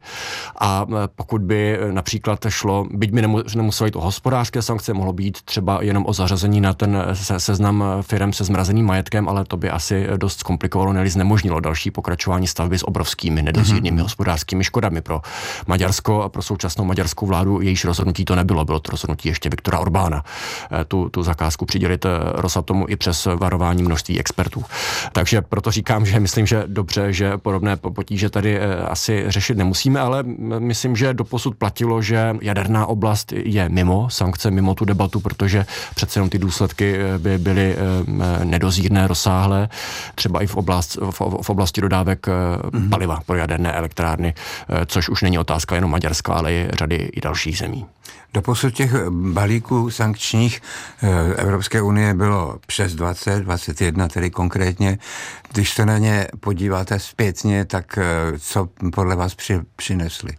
A pokud by například šlo, byť by nemuselo jít o hospodářské sankce, mohlo být třeba jenom o zařazení na ten seznam firem se zmrazeným majetkem, ale to by asi dost zkomplikovalo, ne-li znemožnilo další pokračování stavby s obrovskými nedozírnými mm-hmm. hospodářskými škodami pro Maďarsko a pro současnou maďarskou vládu. Jejíž rozhodnutí to nebylo, bylo to rozhodnutí ještě Viktora Orbána. Tu, tu zakázku přidělit Rosatomu i přes varování množství expertů. Takže proto říkám, že myslím, že dobře, že podobné potíže tady asi řešit nemusíme, ale myslím, že doposud platilo, že jaderná oblast je mimo sankce, mimo tu debatu, protože přece jenom ty důsledky by byly nedozírné, rozsáhlé, třeba i v, oblast, v, v oblasti dodávek mm-hmm. paliva pro jaderné elektrárny, což už není otázka jenom Maďarska, ale i řady i dalších zemí. Doposud těch balíků sankčních Evropské unie bylo přes dvacet, dvacet jedna tedy konkrétně. Když se na ně podíváte zpětně, tak co podle vás při, přinesli?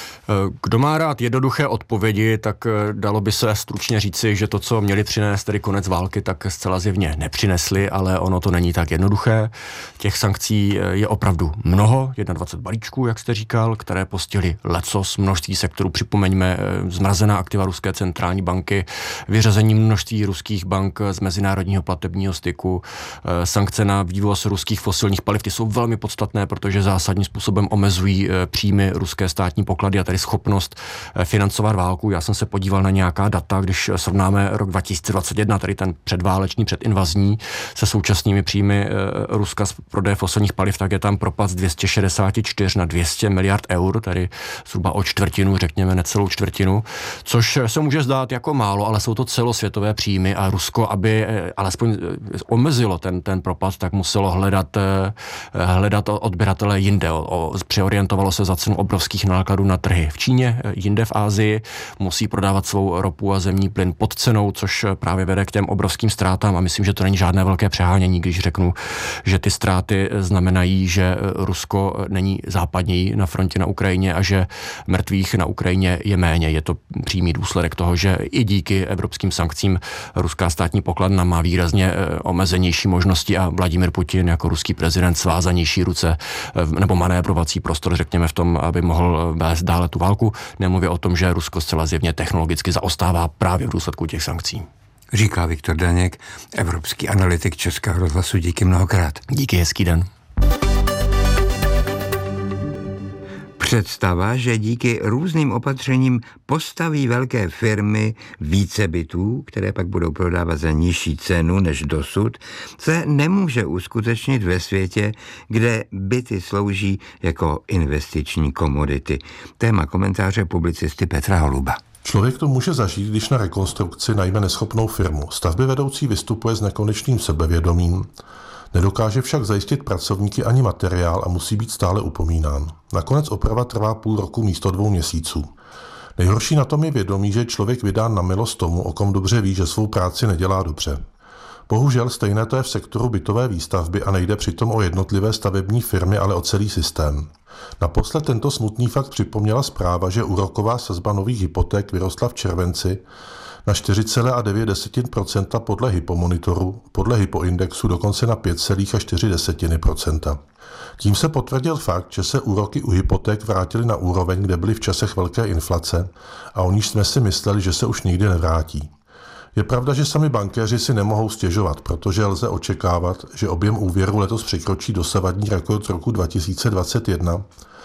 Kdo má rád jednoduché odpovědi, tak dalo by se stručně říci, že to, co měli přinést, tedy konec války, tak zcela zjevně nepřinesli, ale ono to není tak jednoduché. Těch sankcí je opravdu mnoho, dvacet jedna balíčků, jak jste říkal, které postihly lecos, množství sektorů. Připomeňme zmrazené omezená aktiva Ruské centrální banky, vyřazení množství ruských bank z mezinárodního platebního styku, sankce na vývoz ruských fosilních paliv, ty jsou velmi podstatné, protože zásadním způsobem omezují příjmy ruské státní poklady a tedy schopnost financovat válku. Já jsem se podíval na nějaká data, když srovnáme rok dva tisíce dvacet jedna, tedy ten předválečný, předinvazní, se současnými příjmy Ruska z prodeje fosilních paliv, tak je tam propad z dvě stě šedesát čtyři na dvě stě miliard eur, tedy zhruba o čtvrtinu, řekněme necelou čtvrtinu, což se může zdát jako málo, ale jsou to celosvětové příjmy a Rusko, aby alespoň omezilo ten, ten propad, tak muselo hledat, hledat odběratele jinde. O, o, přeorientovalo se za cenu obrovských nákladů na trhy v Číně, jinde v Asii, musí prodávat svou ropu a zemní plyn pod cenou, což právě vede k těm obrovským ztrátám a myslím, že to není žádné velké přehánění, když řeknu, že ty ztráty znamenají, že Rusko není západněji na frontě na Ukrajině a že mrtvých na Ukrajině je méně. Je to přímý důsledek toho, že i díky evropským sankcím ruská státní pokladna má výrazně omezenější možnosti a Vladimír Putin jako ruský prezident svázanější ruce nebo manévrovací prostor, řekněme, v tom, aby mohl vést dále tu válku. Nemluvě o tom, že Rusko zcela zjevně technologicky zaostává právě v důsledku těch sankcí. Říká Viktor Daněk, evropský analytik Českého rozhlasu. Díky mnohokrát. Díky, hezký den. Představa, že díky různým opatřením postaví velké firmy více bytů, které pak budou prodávat za nižší cenu než dosud, se nemůže uskutečnit ve světě, kde byty slouží jako investiční komodity. Téma komentáře publicisty Petra Holuba. Člověk to může zažít, když na rekonstrukci najme neschopnou firmu. Stavby vedoucí vystupuje s nekonečným sebevědomím, nedokáže však zajistit pracovníky ani materiál a musí být stále upomínán. Nakonec oprava trvá půl roku místo dvou měsíců. Nejhorší na tom je vědomí, že je člověk vydán na milost tomu, o kom dobře ví, že svou práci nedělá dobře. Bohužel stejné to je v sektoru bytové výstavby a nejde přitom o jednotlivé stavební firmy, ale o celý systém. Naposled tento smutný fakt připomněla zpráva, že úroková sazba nových hypoték vyrostla v červenci na čtyři celá devět procenta podle Hypomonitoru, podle Hypoindexu dokonce na pět celá čtyři procenta. Tím se potvrdil fakt, že se úroky u hypoték vrátily na úroveň, kde byly v časech velké inflace a o níž jsme si mysleli, že se už nikdy nevrátí. Je pravda, že sami bankéři si nemohou stěžovat, protože lze očekávat, že objem úvěru letos překročí dosavadní rekord roku dva tisíce dvacet jedna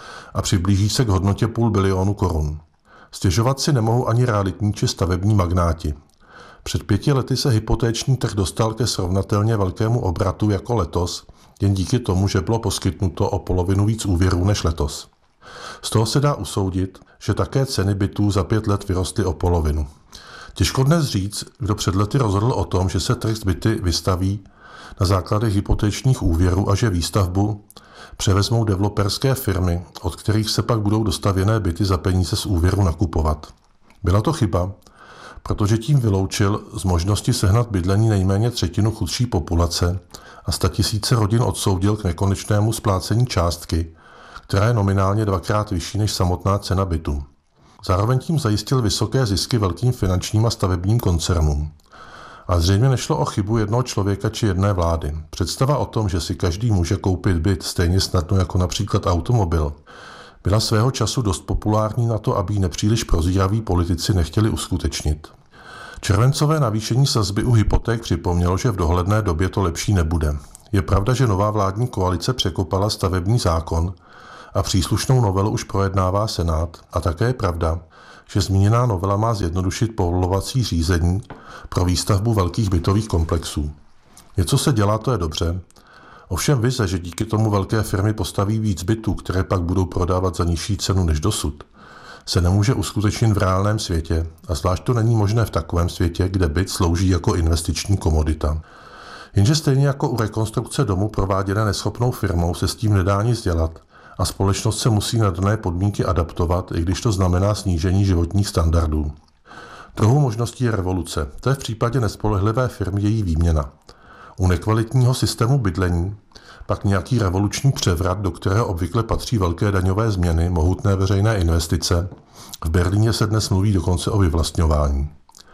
a přiblíží se k hodnotě půl bilionu korun. Stěžovat si nemohou ani realitní či stavební magnáti. Před pěti lety se hypotéční trh dostal ke srovnatelně velkému obratu jako letos, jen díky tomu, že bylo poskytnuto o polovinu víc úvěrů než letos. Z toho se dá usoudit, že také ceny bytů za pět let vyrostly o polovinu. Těžko dnes říct, kdo před lety rozhodl o tom, že se trh s byty vystaví na základech hypotečních úvěrů a že výstavbu převezmou developerské firmy, od kterých se pak budou dostavěné byty za peníze z úvěru nakupovat. Byla to chyba, protože tím vyloučil z možnosti sehnat bydlení nejméně třetinu chudší populace a statisíce rodin odsoudil k nekonečnému splácení částky, která je nominálně dvakrát vyšší než samotná cena bytu. Zároveň tím zajistil vysoké zisky velkým finančním a stavebním koncernům. A zřejmě nešlo o chybu jednoho člověka či jedné vlády. Představa o tom, že si každý může koupit byt stejně snadno jako například automobil, byla svého času dost populární na to, aby ji nepříliš prozíraví politici nechtěli uskutečnit. Červencové navýšení sazby u hypoték připomnělo, že v dohledné době to lepší nebude. Je pravda, že nová vládní koalice překopala stavební zákon a příslušnou novelu už projednává Senát, a také je pravda, že zmíněná novela má zjednodušit povolovací řízení pro výstavbu velkých bytových komplexů. Něco se dělá, to je dobře. Ovšem vize, že díky tomu velké firmy postaví víc bytů, které pak budou prodávat za nižší cenu než dosud, se nemůže uskutečnit v reálném světě, a zvlášť to není možné v takovém světě, kde byt slouží jako investiční komodita. Jenže stejně jako u rekonstrukce domu prováděné neschopnou firmou se s tím nedá nic dělat a společnost se musí na dané podmínky adaptovat, i když to znamená snížení životních standardů. Druhou možností je revoluce. To je v případě nespolehlivé firmy její výměna. U nekvalitního systému bydlení pak nějaký revoluční převrat, do kterého obvykle patří velké daňové změny, mohutné veřejné investice. V Berlíně se dnes mluví dokonce o vyvlastňování.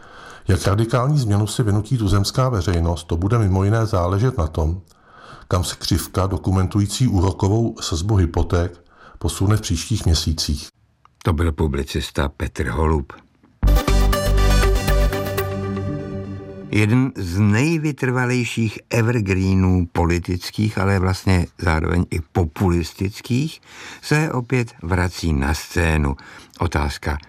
Jak radikální změnu si vynutí tuzemská veřejnost, to bude mimo jiné záležet na tom, kam se křivka dokumentující úrokovou sazbu hypoték posune v příštích měsících. To byl publicista Petr Holub. Jeden z nejvytrvalejších evergreenů politických, ale vlastně zároveň i populistických, se opět vrací na scénu. Otázka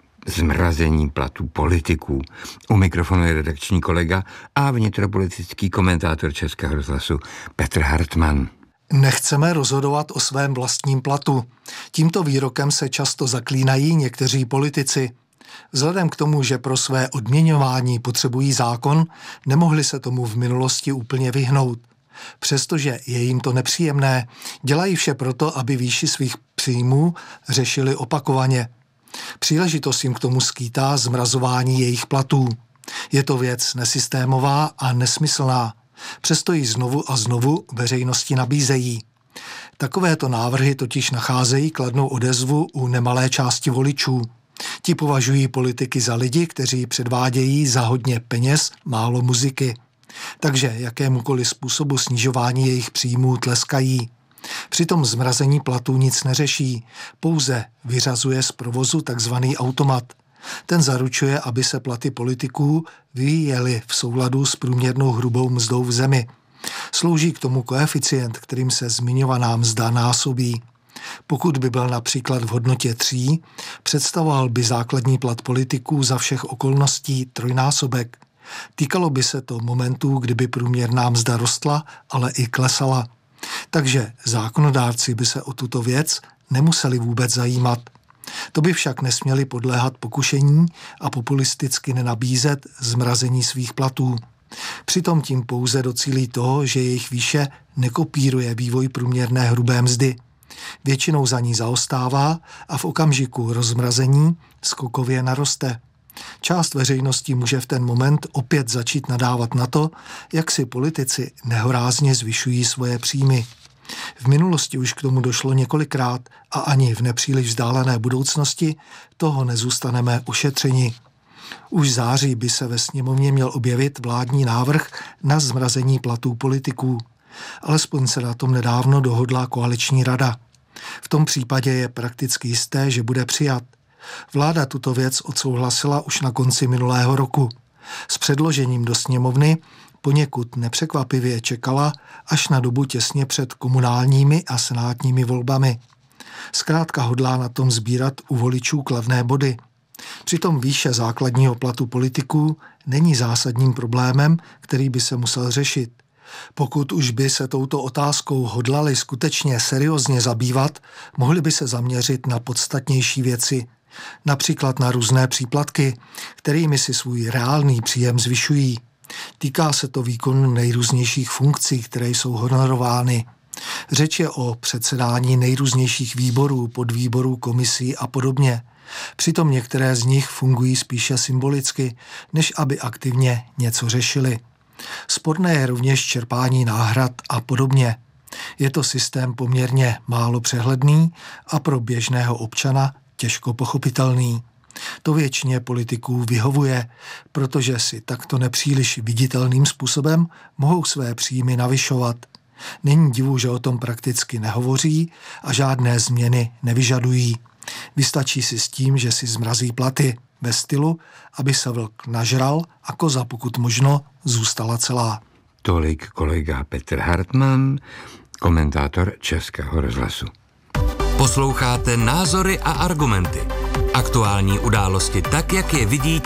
zmrazení platů politiků. U mikrofonu je redakční kolega a vnitropolitický komentátor Českého rozhlasu Petr Hartmann. Nechceme rozhodovat o svém vlastním platu. Tímto výrokem se často zaklínají někteří politici. Vzhledem k tomu, že pro své odměňování potřebují zákon, nemohli se tomu v minulosti úplně vyhnout. Přestože je jim to nepříjemné, dělají vše proto, aby výši svých příjmů řešili opakovaně. Příležitost jim k tomu skýtá zmrazování jejich platů. Je to věc nesystémová a nesmyslná. Přesto ji znovu a znovu veřejnosti nabízejí. Takovéto návrhy totiž nacházejí kladnou odezvu u nemalé části voličů. Ti považují politiky za lidi, kteří předvádějí za hodně peněz málo muziky. Takže jakémukoliv způsobu snižování jejich příjmů tleskají. Přitom zmrazení platů nic neřeší, pouze vyřazuje z provozu takzvaný automat. Ten zaručuje, aby se platy politiků vyvíjely v souladu s průměrnou hrubou mzdou v zemi. Slouží k tomu koeficient, kterým se zmiňovaná mzda násobí. Pokud by byl například v hodnotě tří, představoval by základní plat politiků za všech okolností trojnásobek. Týkalo by se to momentů, kdyby průměrná mzda rostla, ale i klesala. Takže zákonodárci by se o tuto věc nemuseli vůbec zajímat. To by však nesměli podléhat pokušení a populisticky nenabízet zmrazení svých platů. Přitom tím pouze docílí toho, že jejich výše nekopíruje vývoj průměrné hrubé mzdy. Většinou za ní zaostává a v okamžiku rozmrazení skokově naroste. Část veřejnosti může v ten moment opět začít nadávat na to, jak si politici nehorázně zvyšují svoje příjmy. V minulosti už k tomu došlo několikrát a ani v nepříliš vzdálené budoucnosti toho nezůstaneme ošetřeni. Už v září by se ve sněmovně měl objevit vládní návrh na zmrazení platů politiků. Alespoň se na tom nedávno dohodla koaliční rada. V tom případě je prakticky jisté, že bude přijat. Vláda tuto věc odsouhlasila už na konci minulého roku. S předložením do sněmovny poněkud nepřekvapivě čekala až na dobu těsně před komunálními a senátními volbami. Zkrátka hodlá na tom sbírat u voličů kladné body. Přitom výše základního platu politiků není zásadním problémem, který by se musel řešit. Pokud už by se touto otázkou hodlali skutečně seriózně zabývat, mohli by se zaměřit na podstatnější věci, například na různé příplatky, kterými si svůj reálný příjem zvyšují. Týká se to výkonu nejrůznějších funkcí, které jsou honorovány. Řeč je o předsedání nejrůznějších výborů, podvýborů, komisí a podobně. Přitom některé z nich fungují spíše symbolicky, než aby aktivně něco řešili. Sporné je rovněž čerpání náhrad a podobně. Je to systém poměrně málo přehledný a pro běžného občana těžko pochopitelný. To většině politiků vyhovuje, protože si takto nepříliš viditelným způsobem mohou své příjmy navyšovat. Není divu, že o tom prakticky nehovoří a žádné změny nevyžadují. Vystačí si s tím, že si zmrazí platy ve stylu, aby se vlk nažral a koza pokud možno zůstala celá. Tolik kolega Petr Hartmann, komentátor Českého rozhlasu. Posloucháte Názory a argumenty. Aktuální události tak, jak je vidí